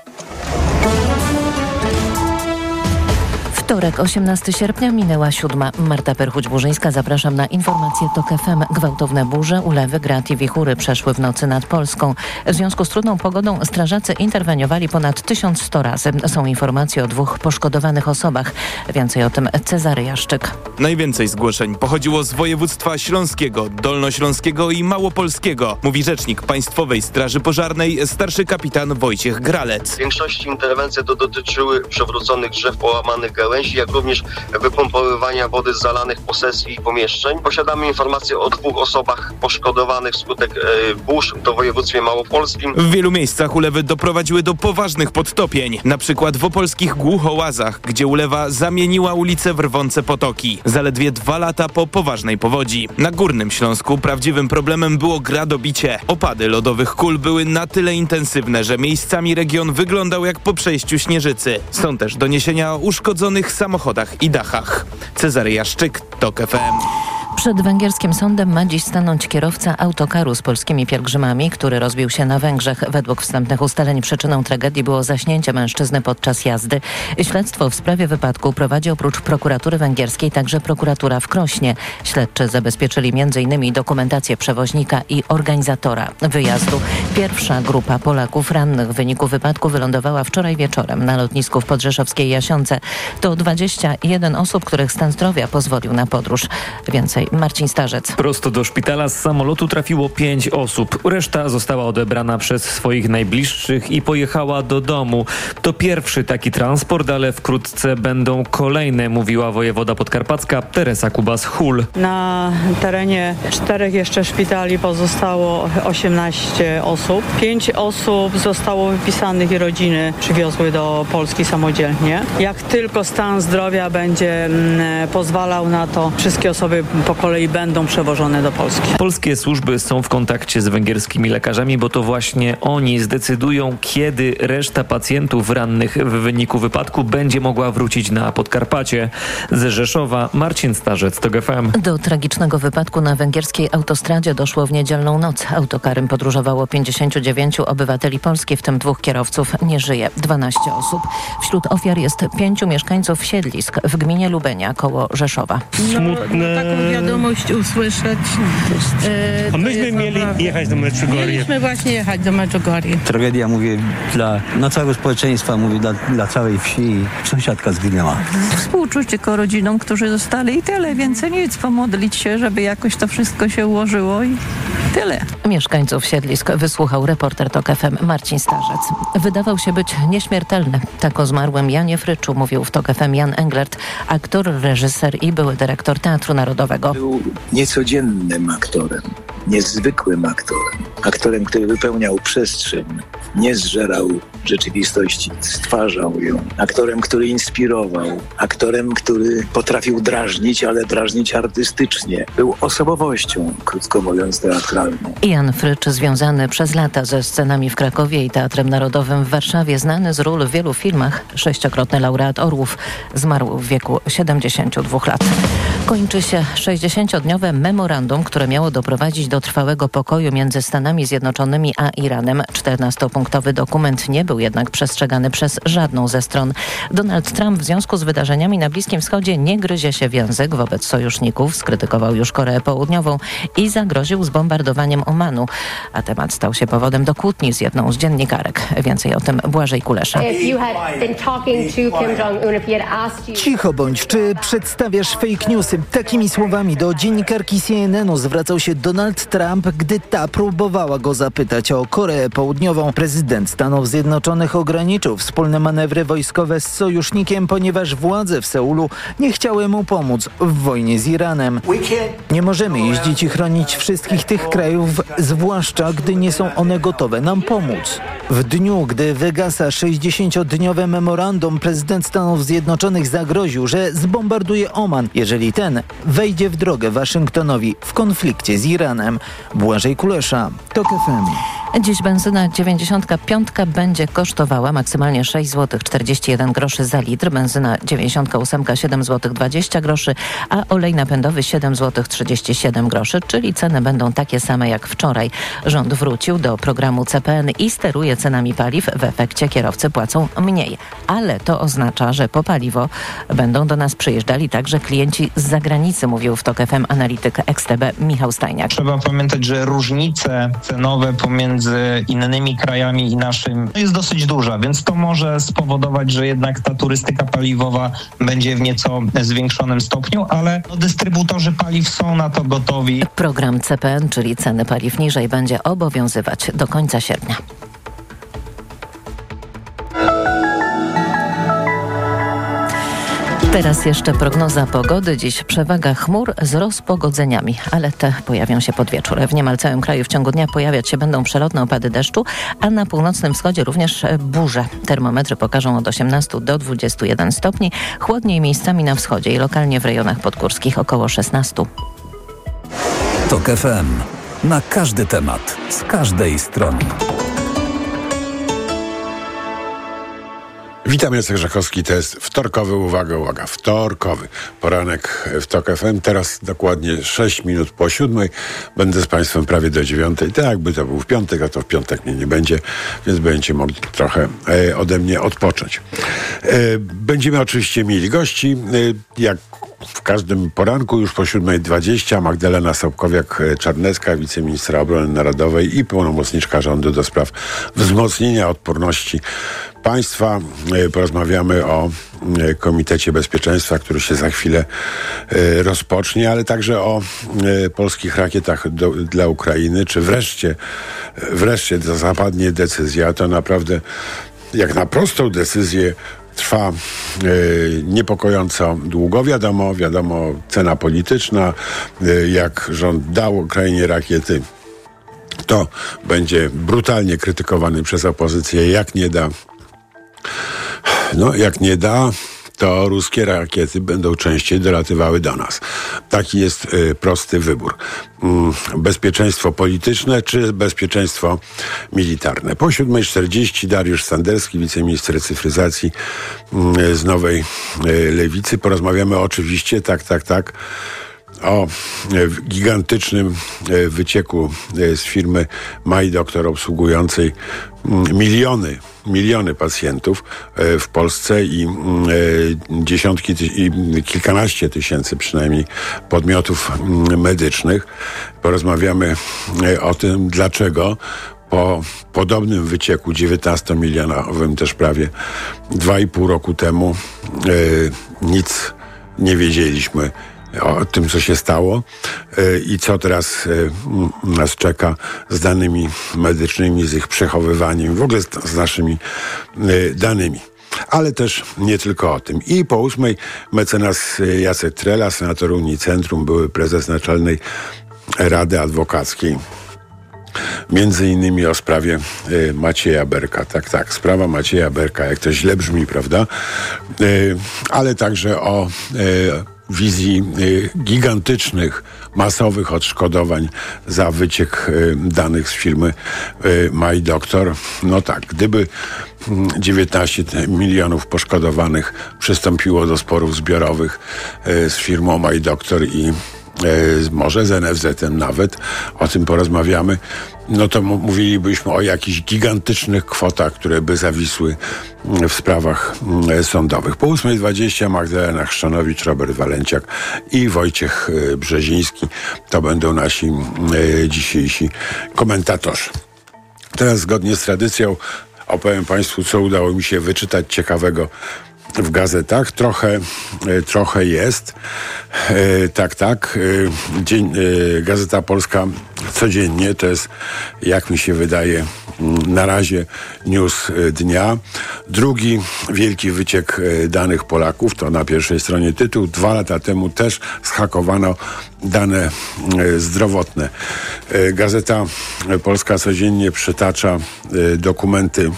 S12: Wtorek, osiemnastego sierpnia, minęła siódma. Marta Perchuć-Burzyńska, zapraszam na informacje TOK F M. Gwałtowne burze, ulewy, grad i wichury przeszły w nocy nad Polską. W związku z trudną pogodą strażacy interweniowali ponad tysiąc sto razy. Są informacje o dwóch poszkodowanych osobach. Więcej o tym Cezary Jaszczyk.
S19: Najwięcej zgłoszeń pochodziło z województwa śląskiego, dolnośląskiego i małopolskiego, mówi rzecznik Państwowej Straży Pożarnej, starszy kapitan Wojciech Gralec.
S20: W większości interwencje to dotyczyły przewróconych drzew, połamanych gałęzi, jak również wypompowywania wody z zalanych posesji i pomieszczeń. Posiadamy informacje o dwóch osobach poszkodowanych wskutek e, burz w województwie małopolskim.
S19: W wielu miejscach ulewy doprowadziły do poważnych podtopień. Na przykład w opolskich Głuchołazach, gdzie ulewa zamieniła ulice w rwące potoki. Zaledwie dwa lata po poważnej powodzi. Na Górnym Śląsku prawdziwym problemem było gradobicie. Opady lodowych kul były na tyle intensywne, że miejscami region wyglądał jak po przejściu śnieżycy. Są też doniesienia o uszkodzonych samochodach i dachach. Cezary Jaszczyk, TOK F M.
S12: Przed węgierskim sądem ma dziś stanąć kierowca autokaru z polskimi pielgrzymami, który rozbił się na Węgrzech. Według wstępnych ustaleń przyczyną tragedii było zaśnięcie mężczyzny podczas jazdy. Śledztwo w sprawie wypadku prowadzi oprócz prokuratury węgierskiej także prokuratura w Krośnie. Śledczy zabezpieczyli między innymi dokumentację przewoźnika i organizatora wyjazdu. Pierwsza grupa Polaków rannych w wyniku wypadku wylądowała wczoraj wieczorem na lotnisku w podrzeszowskiej Jasionce. To dwadzieścia jeden osób, których stan zdrowia pozwolił na podróż. Więcej Marcin Starzec.
S21: Prosto do szpitala z samolotu trafiło pięć osób. Reszta została odebrana przez swoich najbliższych i pojechała do domu. To pierwszy taki transport, ale wkrótce będą kolejne, mówiła wojewoda podkarpacka Teresa Kubas-Hul.
S22: Na terenie czterech jeszcze szpitali pozostało osiemnaście osób. Pięć osób zostało wypisanych i rodziny przywiozły do Polski samodzielnie. Jak tylko stan zdrowia będzie mm, pozwalał na to, wszystkie osoby po kolei będą przewożone do Polski.
S21: Polskie służby są w kontakcie z węgierskimi lekarzami, bo to właśnie oni zdecydują, kiedy reszta pacjentów rannych w wyniku wypadku będzie mogła wrócić na Podkarpacie. Z Rzeszowa Marcin Starzec, TOG F M.
S12: Do tragicznego wypadku na węgierskiej autostradzie doszło w niedzielną noc. Autokarem podróżowało pięćdziesięciu dziewięciu obywateli Polski, w tym dwóch kierowców. Nie żyje dwanaście osób. Wśród ofiar jest pięciu mieszkańców siedlisk w gminie Lubenia koło Rzeszowa.
S23: Smutne.
S24: No, taką wiadomość usłyszeć.
S23: E, A myśmy mieli naprawdę... jechać do Medjugorje.
S24: Mieliśmy właśnie jechać do Medjugorje.
S25: Tragedia, mówię, dla no, całego społeczeństwa, mówię, dla, dla całej wsi. Sąsiadka zginęła.
S24: Współczucie tylko rodzinom, którzy zostali i tyle. Więcej nic. Pomodlić się, żeby jakoś to wszystko się ułożyło i tyle.
S12: Mieszkańców siedlisk wysłuchał reporter TOG F M Marcin Starzec. Wydawał się być nieśmiertelny. Tak o zmarłym Janie Fryczu mówił w TOG F M Jan Englert, aktor, reżyser i były dyrektor Teatru Narodowego.
S26: Był niecodziennym aktorem, niezwykłym aktorem. Aktorem, który wypełniał przestrzeń, nie zżerał rzeczywistości, stwarzał ją. Aktorem, który inspirował. Aktorem, który potrafił drażnić, ale drażnić artystycznie. Był osobowością, krótko mówiąc, teatralną.
S12: Jan Frycz, związany przez lata ze scenami w Krakowie i Teatrem Narodowym w Warszawie, znany z ról w wielu filmach, sześciokrotny laureat Orłów, zmarł w wieku siedemdziesięciu dwóch lat. Kończy się sześćdziesięciodniowe memorandum, które miało doprowadzić do trwałego pokoju między Stanami Zjednoczonymi a Iranem. czternastopunktowy dokument nie był jednak przestrzegany przez żadną ze stron. Donald Trump w związku z wydarzeniami na Bliskim Wschodzie nie gryzie się w język wobec sojuszników, skrytykował już Koreę Południową i zagroził zbombardowaniem Omanu. A temat stał się powodem do kłótni z jedną z dziennikarek. Więcej o tym Błażej Kulesza.
S27: Cicho bądź, czy przedstawiasz fake newsy? Takimi słowami do dziennikarki C N N u zwracał się Donald Trump, gdy ta próbowała go zapytać o Koreę Południową. Prezydent Stanów Zjednoczonych ograniczył wspólne manewry wojskowe z sojusznikiem, ponieważ władze w Seulu nie chciały mu pomóc w wojnie z Iranem. Nie możemy jeździć i chronić wszystkich tych krajów, zwłaszcza gdy nie są one gotowe nam pomóc. W dniu, gdy wygasa sześćdziesięciodniowe memorandum, prezydent Stanów Zjednoczonych zagroził, że zbombarduje Oman, jeżeli ten wejdzie w drogę Waszyngtonowi w konflikcie z Iranem. Błażej Kulesza, TOG F M.
S12: Dziś benzyna dziewięćdziesiątka piątka będzie kosztowała maksymalnie sześć złotych czterdzieści jeden groszy za litr, benzyna dziewięćdziesiątka ósemka siedem złotych dwadzieścia groszy, a olej napędowy siedem złotych trzydzieści siedem groszy, czyli ceny będą takie same jak wczoraj. Rząd wrócił do programu C P N i steruje cenami paliw. W efekcie kierowcy płacą mniej, ale to oznacza, że po paliwo będą do nas przyjeżdżali także klienci z zagranicy, mówił w TOG F M analityk X T B Michał Stajniak.
S28: Trzeba pamiętać, że różnice cenowe pomiędzy innymi krajami i naszym jest dosyć duża, więc to może spowodować, że jednak ta turystyka paliwowa będzie w nieco zwiększonym stopniu, ale no, dystrybutorzy paliw są na to gotowi.
S12: Program C P N, czyli ceny paliw niżej, będzie obowiązywać do końca sierpnia. Teraz jeszcze prognoza pogody. Dziś przewaga chmur z rozpogodzeniami, ale te pojawią się pod wieczór. W niemal całym kraju w ciągu dnia pojawiać się będą przelotne opady deszczu, a na północnym wschodzie również burze. Termometry pokażą od osiemnastu do dwudziestu jeden stopni. Chłodniej miejscami na wschodzie i lokalnie w rejonach podgórskich około szesnastu.
S10: TOG F M. Na każdy temat, z każdej strony.
S17: Witam, Jacek Żakowski, to jest wtorkowy, uwaga, uwaga, wtorkowy poranek w TOK F M. Teraz dokładnie sześć minut po siódmej. Będę z Państwem prawie do dziewiątej. Tak jakby to był w piątek, a to w piątek mnie nie będzie, więc będziecie mogli trochę e, ode mnie odpocząć. E, będziemy oczywiście mieli gości, e, jak w każdym poranku, już po siódmej dwadzieścia Magdalena Sobkowiak-Czarnecka, wiceministra obrony narodowej i pełnomocniczka rządu do spraw wzmocnienia odporności państwa. Porozmawiamy o Komitecie Bezpieczeństwa, który się za chwilę rozpocznie, ale także o polskich rakietach do, dla Ukrainy. Czy wreszcie, wreszcie zapadnie decyzja, to naprawdę jak na prostą decyzję trwa e, niepokojąco długo. Wiadomo, wiadomo, cena polityczna. E, jak rząd dał Ukrainie rakiety, to będzie brutalnie krytykowany przez opozycję. Jak nie da, no jak nie da, to ruskie rakiety będą częściej dolatywały do nas. Taki jest y, prosty wybór. Mm, bezpieczeństwo polityczne czy bezpieczeństwo militarne. Po siódmej czterdzieści Dariusz Sanderski, wiceminister cyfryzacji y, z Nowej y, Lewicy. Porozmawiamy oczywiście, tak, tak, tak, o gigantycznym wycieku z firmy MyDoctor obsługującej miliony, miliony pacjentów w Polsce i dziesiątki i kilkanaście tysięcy przynajmniej podmiotów medycznych. Porozmawiamy o tym, dlaczego po podobnym wycieku dziewiętnastomilionowym też prawie dwa i pół roku temu nic nie wiedzieliśmy o tym, co się stało i co teraz nas czeka z danymi medycznymi, z ich przechowywaniem, w ogóle z naszymi danymi. Ale też nie tylko o tym. I po ósmej mecenas Jacek Trela, senator Unii Centrum, były prezes Naczelnej Rady Adwokackiej. Między innymi o sprawie y, Macieja Berka. Tak, tak, sprawa Macieja Berka, jak to źle brzmi, prawda? Y, ale także o y, wizji y, gigantycznych, masowych odszkodowań za wyciek y, danych z firmy y, MyDoctor. No tak, gdyby dziewiętnaście milionów poszkodowanych przystąpiło do sporów zbiorowych y, z firmą MyDoctor i E, może z N F Z-em nawet, o tym porozmawiamy, no to m- mówilibyśmy o jakichś gigantycznych kwotach, które by zawisły w sprawach m, sądowych. Po ósmej dwadzieścia Magdalena Chrzanowicz, Robert Walenciak i Wojciech e, Brzeziński. To będą nasi e, dzisiejsi komentatorzy. Teraz zgodnie z tradycją opowiem Państwu, co udało mi się wyczytać ciekawego w gazetach. Trochę, trochę jest. E, tak, tak. E, dzień, e, Gazeta Polska codziennie, to jest, jak mi się wydaje, na razie news dnia. Drugi wielki wyciek danych Polaków, to na pierwszej stronie tytuł. Dwa lata temu też zhakowano dane zdrowotne. E, Gazeta Polska codziennie przytacza e, dokumenty,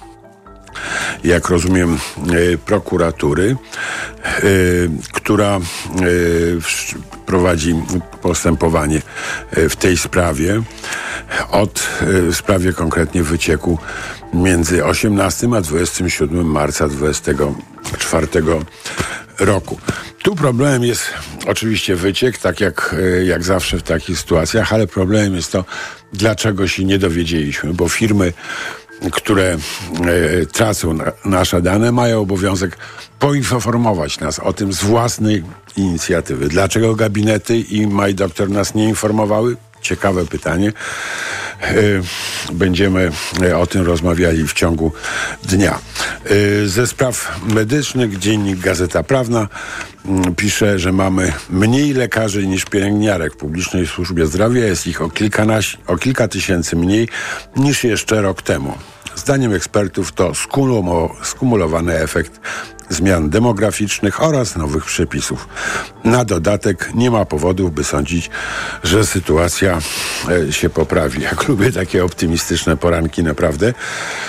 S17: jak rozumiem, e, prokuratury, e, która e, w, prowadzi postępowanie e, w tej sprawie od e, w sprawie konkretnie wycieku między osiemnastego a dwudziestego siódmego marca dwudziestego czwartego roku. Tu problemem jest oczywiście wyciek, tak jak, e, jak zawsze w takich sytuacjach, ale problemem jest to, dlaczego się nie dowiedzieliśmy, bo firmy, które e, tracą na, nasze dane, mają obowiązek poinformować nas o tym z własnej inicjatywy. Dlaczego gabinety i MyDoctor nas nie informowały? Ciekawe pytanie. E, będziemy o tym rozmawiali w ciągu dnia. E, ze spraw medycznych dziennik Gazeta Prawna m, pisze, że mamy mniej lekarzy niż pielęgniarek w publicznej służbie zdrowia. Jest ich o, kilkanaś, o kilka tysięcy mniej niż jeszcze rok temu. Zdaniem ekspertów to skumulowany efekt zmian demograficznych oraz nowych przepisów. Na dodatek nie ma powodów, by sądzić, że sytuacja e, się poprawi. Jak lubię takie optymistyczne poranki, naprawdę. E,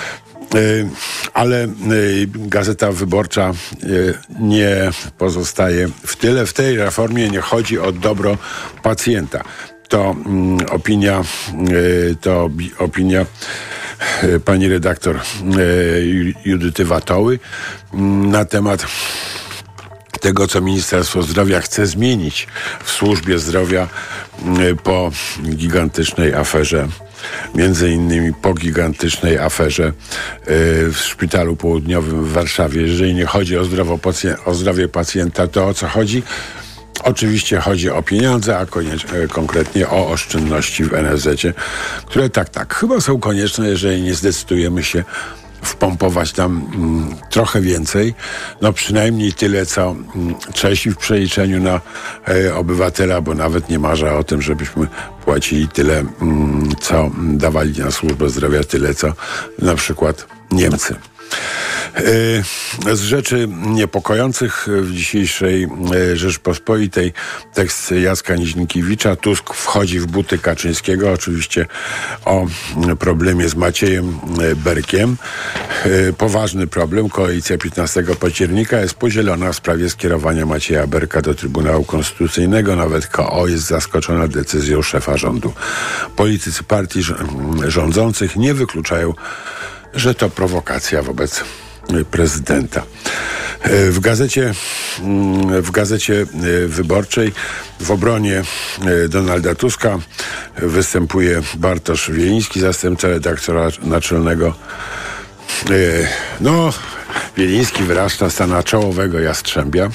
S17: ale e, Gazeta Wyborcza e, nie pozostaje w tyle. W tej reformie nie chodzi o dobro pacjenta. To mm, opinia, e, to opinia pani redaktor Judyty Watoły na temat tego, co Ministerstwo Zdrowia chce zmienić w służbie zdrowia po gigantycznej aferze, między innymi po gigantycznej aferze w Szpitalu Południowym w Warszawie. Jeżeli nie chodzi o, zdrowo pacjent, o zdrowie pacjenta, to o co chodzi? Oczywiście chodzi o pieniądze, a koniecznie, konkretnie o oszczędności w en es zecie, które tak, tak, chyba są konieczne, jeżeli nie zdecydujemy się wpompować tam mm, trochę więcej, no przynajmniej tyle, co mm, Czesi w przeliczeniu na e, obywatela, bo nawet nie marza o tym, żebyśmy płacili tyle, mm, co dawali na służbę zdrowia, tyle, co na przykład Niemcy. Z rzeczy niepokojących w dzisiejszej Rzeczpospolitej tekst Jacka Niźnikiewicza. Tusk wchodzi w buty Kaczyńskiego. Oczywiście o problemie z Maciejem Berkiem. Poważny problem. Koalicja piętnastego października jest podzielona w sprawie skierowania Macieja Berka do Trybunału Konstytucyjnego. Nawet K O jest zaskoczona decyzją szefa rządu. Politycy partii rządzących nie wykluczają, że to prowokacja wobec prezydenta. W gazecie, w gazecie Wyborczej w obronie Donalda Tuska występuje Bartosz Wieliński, zastępca redaktora naczelnego. No, Wieliński wyrasta stana czołowego jastrzębia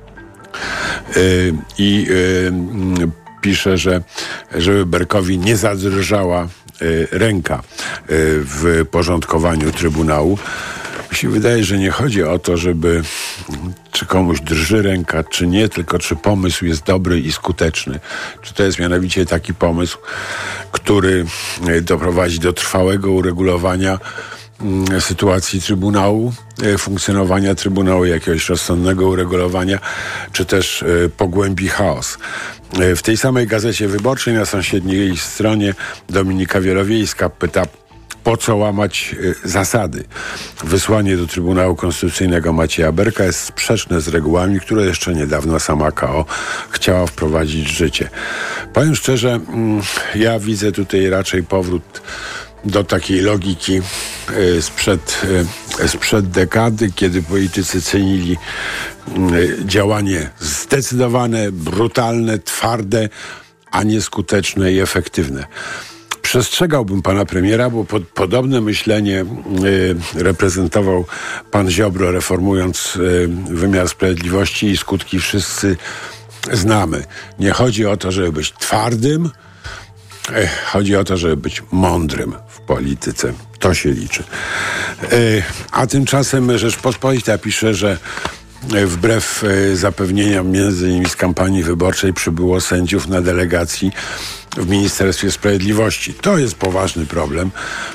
S17: i pisze, że żeby Berkowi nie zadrżała ręka w porządkowaniu Trybunału. Mi się wydaje, że nie chodzi o to, żeby czy komuś drży ręka, czy nie, tylko czy pomysł jest dobry i skuteczny. Czy to jest mianowicie taki pomysł, który doprowadzi do trwałego uregulowania sytuacji Trybunału, funkcjonowania Trybunału, jakiegoś rozsądnego uregulowania, czy też pogłębi chaos. W tej samej Gazecie Wyborczej na sąsiedniej stronie Dominika Wielowiejska pyta, po co łamać zasady. Wysłanie do Trybunału Konstytucyjnego Macieja Berka jest sprzeczne z regułami, które jeszcze niedawno sama K O chciała wprowadzić w życie. Powiem szczerze, ja widzę tutaj raczej powrót do takiej logiki sprzed, sprzed dekady, kiedy politycy cenili działanie zdecydowane, brutalne, twarde, a nie skuteczne i efektywne. Przestrzegałbym pana premiera, bo pod, podobne myślenie y, reprezentował pan Ziobro, reformując y, wymiar sprawiedliwości, i skutki wszyscy znamy. Nie chodzi o to, żeby być twardym, y, chodzi o to, żeby być mądrym w polityce. To się liczy. Y, a tymczasem Rzeczpospolita pisze, że wbrew zapewnieniom między innymi z kampanii wyborczej przybyło sędziów na delegacji w Ministerstwie Sprawiedliwości. To jest poważny problem,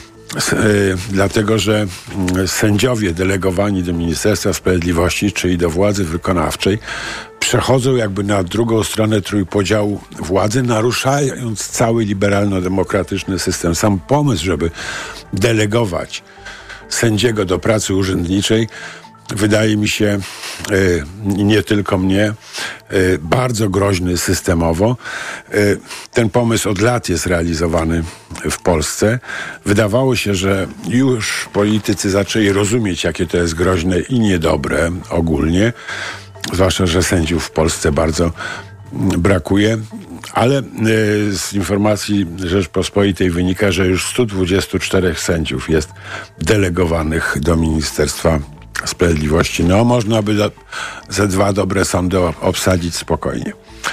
S17: dlatego że sędziowie delegowani do Ministerstwa Sprawiedliwości, czyli do władzy wykonawczej, przechodzą jakby na drugą stronę trójpodziału władzy, naruszając cały liberalno-demokratyczny system. Sam pomysł, żeby delegować sędziego do pracy urzędniczej, wydaje mi się, y, nie tylko mnie, y, bardzo groźny systemowo. Y, ten pomysł od lat jest realizowany w Polsce. Wydawało się, że już politycy zaczęli rozumieć, jakie to jest groźne i niedobre ogólnie, zwłaszcza że sędziów w Polsce bardzo brakuje. Ale y, z informacji Rzeczpospolitej wynika, że już stu dwudziestu czterech sędziów jest delegowanych do Ministerstwa Sprawiedliwości. No, można by do, ze dwa dobre sądy obsadzić spokojnie.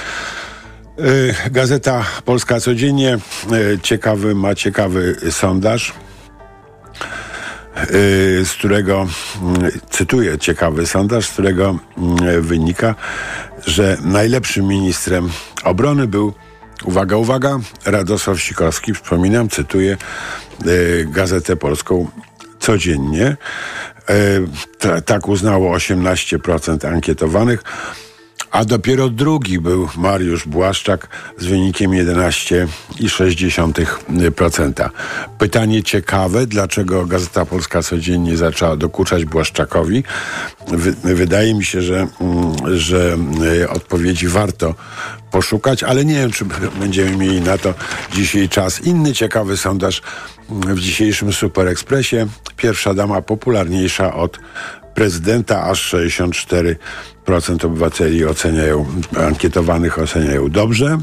S17: Yy, Gazeta Polska Codziennie yy, ciekawy, ma ciekawy sondaż, yy, z którego, yy, cytuję ciekawy sondaż, z którego yy, wynika, że najlepszym ministrem obrony był, uwaga, uwaga, Radosław Sikorski. Przypominam, cytuję yy, Gazetę Polską Codziennie. T- tak uznało osiemnaście procent ankietowanych, a dopiero drugi był Mariusz Błaszczak z wynikiem jedenaście przecinek sześć procent. Pytanie ciekawe, dlaczego Gazeta Polska codziennie zaczęła dokuczać Błaszczakowi? Wy, wydaje mi się, że, że odpowiedzi warto poszukać, ale nie wiem, czy będziemy mieli na to dzisiaj czas. Inny ciekawy sondaż w dzisiejszym Super Expressie. Pierwsza dama popularniejsza od prezydenta, aż sześćdziesiąt cztery procent obywateli oceniają, ankietowanych oceniają dobrze.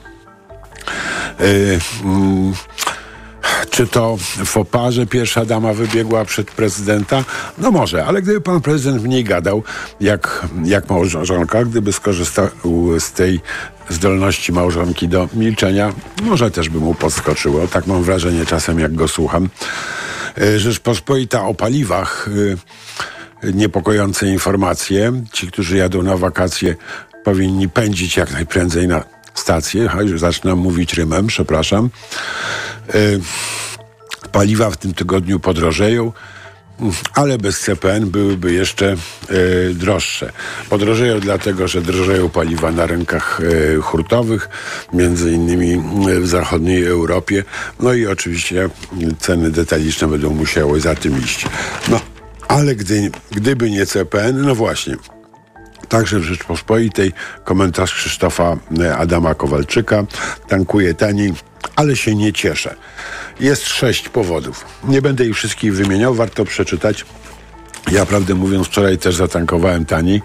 S17: Yy, yy, Czy to w oparze pierwsza dama wybiegła przed prezydenta? No może, ale gdyby pan prezydent mniej gadał, jak, jak małżonka, gdyby skorzystał z tej zdolności małżonki do milczenia, może też by mu podskoczyło. Tak mam wrażenie czasem, jak go słucham. Rzeczpospolita o paliwach. Niepokojące informacje. Ci, którzy jadą na wakacje, powinni pędzić jak najprędzej na stację. A już zaczynam mówić rymem, przepraszam. Yy, paliwa w tym tygodniu podrożeją, ale bez C P N byłyby jeszcze yy, droższe. Podrożeją dlatego, że drożeją paliwa na rynkach yy, hurtowych, między innymi w zachodniej Europie. No i oczywiście ceny detaliczne będą musiały za tym iść. No, ale gdy, gdyby nie C P N, no właśnie. Także w Rzeczpospolitej komentarz Krzysztofa Adama Kowalczyka. Tankuje taniej, ale się nie cieszę. Jest sześć powodów. Nie będę ich wszystkich wymieniał, warto przeczytać. Ja, prawdę mówiąc, wczoraj też zatankowałem taniej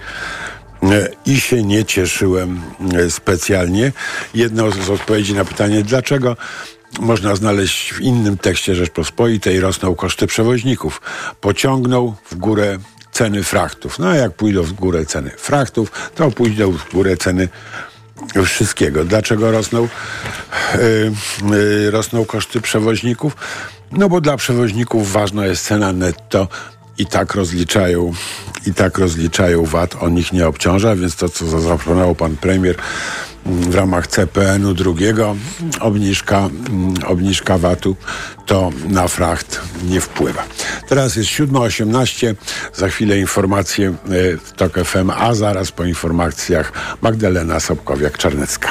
S17: i się nie cieszyłem specjalnie. Jedna z odpowiedzi na pytanie, dlaczego, można znaleźć w innym tekście Rzeczpospolitej. Rosną koszty przewoźników. Pociągnął w górę ceny frachtów. No a jak pójdą w górę ceny frachtów, to pójdą w górę ceny wszystkiego. Dlaczego rosną, yy, yy, rosną koszty przewoźników? No bo dla przewoźników ważna jest cena netto i tak rozliczają, i tak rozliczają V A T, on ich nie obciąża, więc to, co zaproponował pan premier w ramach C P N-u drugiego, obniżka, obniżka V A T-u, to na fracht nie wpływa. Teraz jest siódma osiemnaście, za chwilę informacje w TOK F M, a zaraz po informacjach Magdalena Sobkowiak-Czarnecka.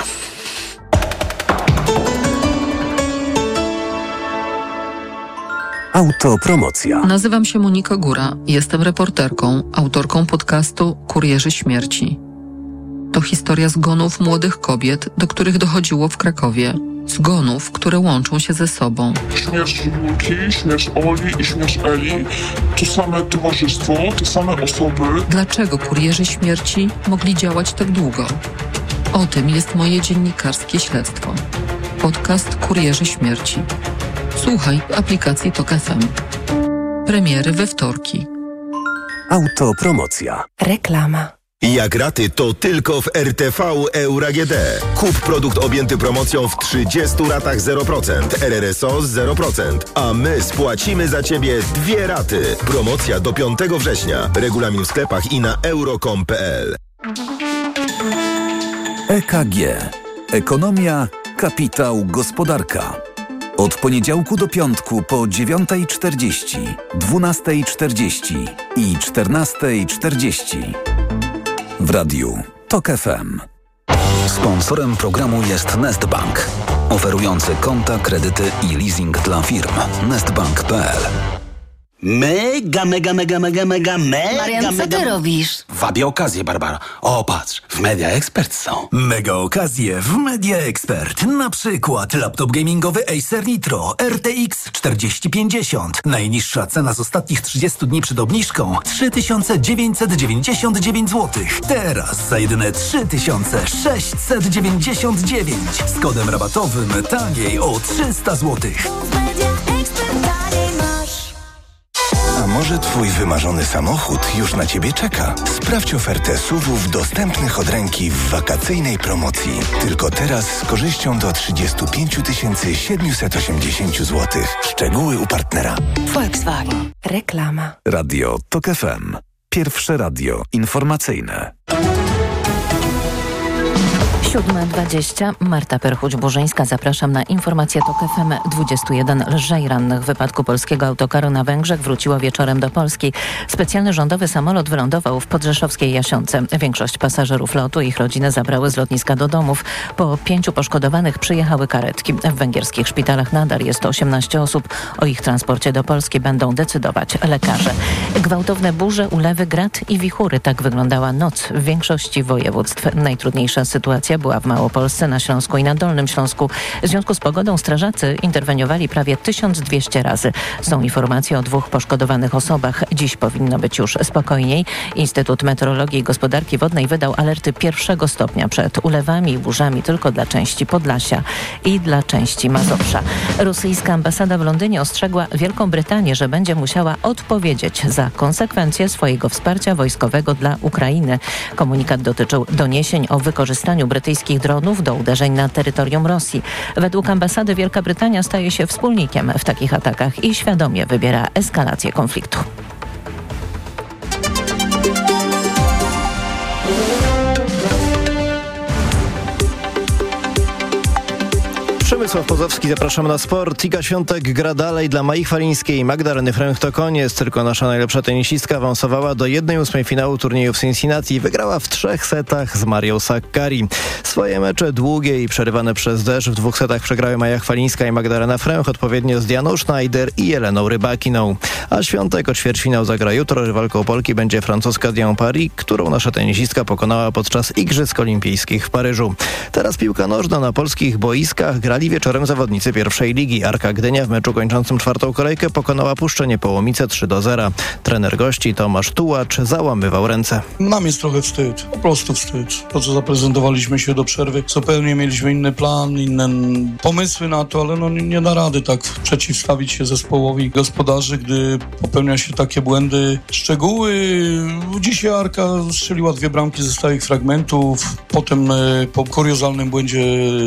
S3: Autopromocja. Nazywam się Monika Góra. Jestem reporterką, autorką podcastu Kurierzy Śmierci. To historia zgonów młodych kobiet, do których dochodziło w Krakowie. Zgonów, które łączą się ze sobą.
S4: Śmierć Julki, śmierć Oli i śmierć Eli to same towarzystwo, te same osoby.
S3: Dlaczego kurierzy śmierci mogli działać tak długo? O tym jest moje dziennikarskie śledztwo. Podcast Kurierzy Śmierci. Słuchaj w aplikacji TOK F M. Premiery we wtorki. Autopromocja.
S5: Reklama. Jak raty, to tylko w R T V Euro A G D. Kup produkt objęty promocją w trzydziestu ratach zero procent, R R S O zero procent, a my spłacimy za Ciebie dwie raty. Promocja do piątego września. Regulamin w sklepach i na euro kropka com kropka p l.
S10: E K G. Ekonomia, kapitał, gospodarka. Od poniedziałku do piątku po dziewiąta czterdzieści, dwunasta czterdzieści i czternasta czterdzieści. W radiu TOK F M. Sponsorem programu jest Nestbank, oferujący konta, kredyty i leasing dla firm. nestbank kropka p l.
S6: Mega, mega, mega, mega, mega, mega,
S2: Marian, co
S6: mega...
S2: ty robisz?
S6: Wabię okazję, Barbara. O, patrz, w Media Expert są.
S10: Mega okazje w Media Expert. Na przykład laptop gamingowy Acer Nitro R T X czterdzieści pięćdziesiąt. Najniższa cena z ostatnich trzydziestu dni przed obniżką trzy tysiące dziewięćset dziewięćdziesiąt dziewięć złotych. Teraz za jedyne trzy tysiące sześćset dziewięćdziesiąt dziewięć. Z kodem rabatowym taniej o trzysta złotych.
S5: A może Twój wymarzony samochód już na Ciebie czeka? Sprawdź ofertę S U V-ów dostępnych od ręki w wakacyjnej promocji. Tylko teraz z korzyścią do trzydzieści pięć tysięcy siedemset osiemdziesiąt złotych. Szczegóły u partnera.
S2: Volkswagen. Reklama.
S10: Radio TOK F M. Pierwsze radio informacyjne.
S12: siódma dwadzieścia. Marta Perchuć-Burzyńska. Zapraszam na informację TOK F M. dwudziestu jeden lżej rannych w wypadku polskiego autokaru na Węgrzech wróciło wieczorem do Polski. Specjalny rządowy samolot wylądował w podrzeszowskiej Jasionce. Większość pasażerów lotu i ich rodziny zabrały z lotniska do domów. Po pięciu poszkodowanych przyjechały karetki. W węgierskich szpitalach nadal jest osiemnaście osób. O ich transporcie do Polski będą decydować lekarze. Gwałtowne burze, ulewy, grad i wichury. Tak wyglądała noc w większości województw. Najtrudniejsza sytuacja była w Małopolsce, na Śląsku i na Dolnym Śląsku. W związku z pogodą strażacy interweniowali prawie tysiąc dwieście razy. Są informacje o dwóch poszkodowanych osobach. Dziś powinno być już spokojniej. Instytut Meteorologii i Gospodarki Wodnej wydał alerty pierwszego stopnia przed ulewami i burzami tylko dla części Podlasia i dla części Mazowsza. Rosyjska ambasada w Londynie ostrzegła Wielką Brytanię, że będzie musiała odpowiedzieć za konsekwencje swojego wsparcia wojskowego dla Ukrainy. Komunikat dotyczył doniesień o wykorzystaniu brytyjskich dronów do uderzeń na terytorium Rosji. Według ambasady Wielka Brytania staje się wspólnikiem w takich atakach i świadomie wybiera eskalację konfliktu.
S7: Przemysław Pozowski, zapraszam na sport. Iga Świątek gra dalej dla Mai Chwalińskiej. Magdaleny Fręch to koniec, tylko nasza najlepsza tenisistka awansowała do jednej ósmej finału turnieju w Cincinnati. Wygrała w trzech setach z Marią Sakkari. Swoje mecze długie i przerywane przez deszcz w dwóch setach przegrały Maja Chwalińska i Magdalena Fręch, odpowiednio z Dianą Schneider i Jeleną Rybakiną. A Świątek o ćwierćfinał zagra jutro. Rywalką Polki będzie francuska Diane Paris, którą nasza tenisistka pokonała podczas Igrzysk Olimpijskich w Paryżu. Teraz piłka nożna na polskich boiskach. Grali wieczorem zawodnicy pierwszej ligi. Arka Gdynia w meczu kończącym czwartą kolejkę pokonała Puszczę Niepołomice trzy do zera. Trener gości Tomasz Tułacz załamywał ręce.
S8: Nam jest trochę wstyd, po prostu wstyd. To, co zaprezentowaliśmy się do przerwy, zupełnie mieliśmy inny plan, inne pomysły na to, ale no nie, nie da rady tak przeciwstawić się zespołowi gospodarzy, gdy popełnia się takie błędy. Szczegóły. Dzisiaj Arka strzeliła dwie bramki ze stałych fragmentów. Potem po kuriozalnym błędzie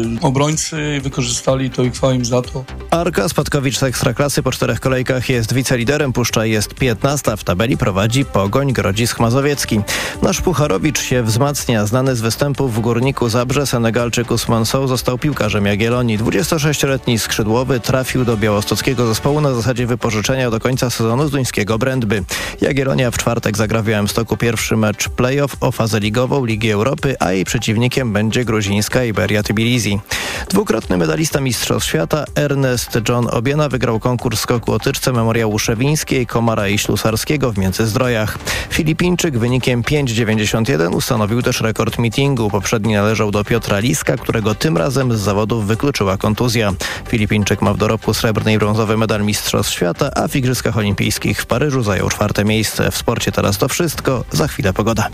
S8: obrońcy wykorzystali to i chwała im za to.
S7: Arka Spadkowicz z Ekstraklasy po czterech kolejkach jest wiceliderem. Puszcza jest piętnasta. W tabeli prowadzi Pogoń Grodzisk Mazowiecki. Nasz Pucharowicz się wzmacnia. Znany z występów w Górniku Zabrze, Senegalczyk Ousmane Sow został piłkarzem Jagiellonii. dwudziestosześcioletni skrzydłowy trafił do białostockiego zespołu na zasadzie wypożyczenia do końca sezonu z duńskiego Brøndby. Jagiellonia w czwartek zagra w Białymstoku pierwszy mecz play-off o fazę ligową Ligi Europy, a jej przeciwnikiem będzie gruzińska Iberia Tbilisi. Dwukrotny medalista Mistrzostw Świata Ernest John Obiena wygrał konkurs skoku o tyczce Memoriału Szewińskiej, Komara i Ślusarskiego w Międzyzdrojach. Filipińczyk wynikiem pięć dziewięćdziesiąt jeden ustanowił też rekord meetingu. Poprzedni należał do Piotra Liska, którego tym razem z zawodów wykluczyła kontuzja. Filipińczyk ma w dorobku srebrny i brązowy medal Mistrzostw Świata, a w Igrzyskach Olimpijskich w Paryżu zajął czwarte miejsce. W sporcie teraz to wszystko. Za chwilę pogoda.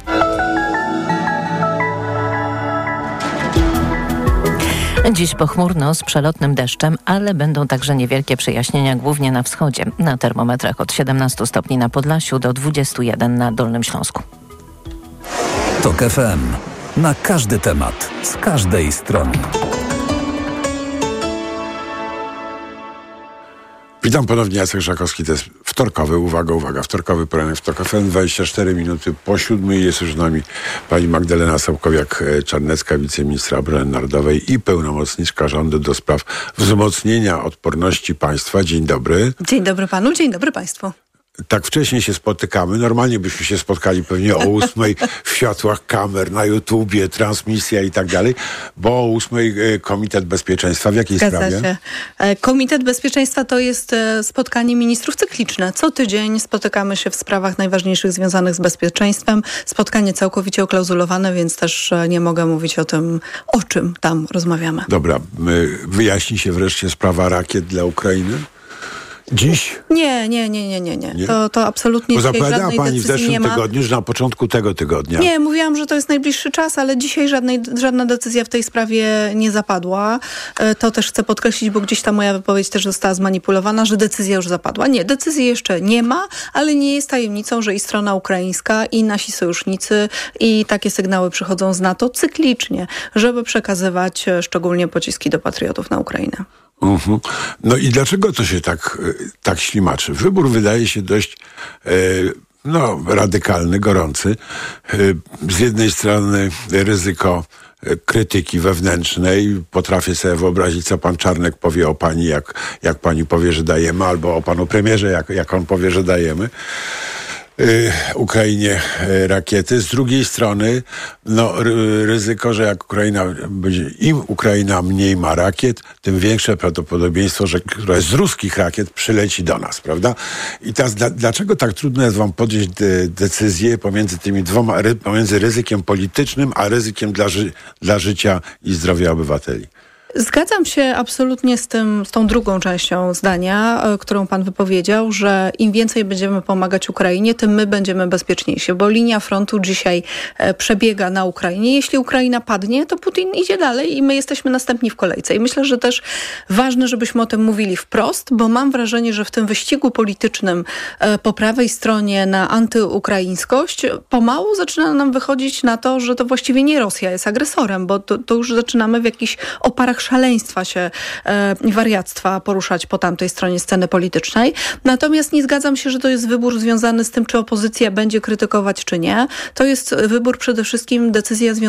S12: Dziś pochmurno z przelotnym deszczem, ale będą także niewielkie przejaśnienia głównie na wschodzie. Na termometrach od siedemnastu stopni na Podlasiu do dwudziestu jeden na Dolnym Śląsku.
S10: TOK F M. Na każdy temat, z każdej strony.
S17: Witam ponownie, Jacek Żakowski, to jest wtorkowy, uwaga, uwaga, wtorkowy poranek w TOK F M, dwadzieścia cztery minuty po siódmej. Jest już z nami pani Magdalena Sobkowiak-Czarnecka, wiceministra obrony narodowej i pełnomocniczka rządu do spraw wzmocnienia odporności państwa. Dzień dobry.
S9: Dzień dobry panu, dzień dobry państwu.
S17: Tak wcześnie się spotykamy. Normalnie byśmy się spotkali pewnie o ósmej w światłach kamer, na YouTubie, transmisja i tak dalej, bo o ósmej Komitet Bezpieczeństwa. W jakiej
S9: Zgadza
S17: sprawie?
S9: się. Komitet Bezpieczeństwa to jest spotkanie ministrów cykliczne. Co tydzień spotykamy się w sprawach najważniejszych związanych z bezpieczeństwem. Spotkanie całkowicie oklauzulowane, więc też nie mogę mówić o tym, o czym tam rozmawiamy.
S17: Dobra, wyjaśni się wreszcie sprawa rakiet dla Ukrainy? Dziś?
S9: Nie, nie, nie, nie, nie. nie.
S17: nie?
S9: To, to absolutnie
S17: Bo zapowiadała
S9: żadnej
S17: pani w
S9: decyzji
S17: zeszłym
S9: nie ma.
S17: tygodniu, że na początku tego tygodnia.
S9: Nie, mówiłam, że to jest najbliższy czas, ale dzisiaj żadnej, żadna decyzja w tej sprawie nie zapadła. To też chcę podkreślić, bo gdzieś ta moja wypowiedź też została zmanipulowana, że decyzja już zapadła. Nie, decyzji jeszcze nie ma, ale nie jest tajemnicą, że i strona ukraińska, i nasi sojusznicy, i takie sygnały przychodzą z NATO cyklicznie, żeby przekazywać szczególnie pociski do patriotów na Ukrainę.
S17: Uh-huh. No i dlaczego to się tak, tak ślimaczy? Wybór wydaje się dość e, no, radykalny, gorący. Z jednej strony ryzyko krytyki wewnętrznej. Potrafię sobie wyobrazić, co pan Czarnek powie o pani, jak, jak pani powie, że dajemy, albo o panu premierze, jak, jak on powie, że dajemy y, Ukrainie y, rakiety. Z drugiej strony no, ry, ryzyko, że jak Ukraina będzie, im Ukraina mniej ma rakiet, tym większe prawdopodobieństwo, że któraś z ruskich rakiet przyleci do nas, prawda? I teraz dla, dlaczego tak trudno jest wam podjąć de, decyzję pomiędzy tymi dwoma, ry, pomiędzy ryzykiem politycznym, a ryzykiem dla, ży, dla życia i zdrowia obywateli?
S9: Zgadzam się absolutnie z tym, z tą drugą częścią zdania, którą pan wypowiedział, że im więcej będziemy pomagać Ukrainie, tym my będziemy bezpieczniejsi, bo linia frontu dzisiaj przebiega na Ukrainie. Jeśli Ukraina padnie, to Putin idzie dalej i my jesteśmy następni w kolejce. I myślę, że też ważne, żebyśmy o tym mówili wprost, bo mam wrażenie, że w tym wyścigu politycznym po prawej stronie na antyukraińskość pomału zaczyna nam wychodzić na to, że to właściwie nie Rosja jest agresorem, bo to, to już zaczynamy w jakichś oparach szaleństwa się i e, wariactwa poruszać po tamtej stronie sceny politycznej. Natomiast nie zgadzam się, że to jest wybór związany z tym, czy opozycja będzie krytykować, czy nie. To jest wybór przede wszystkim, decyzja związana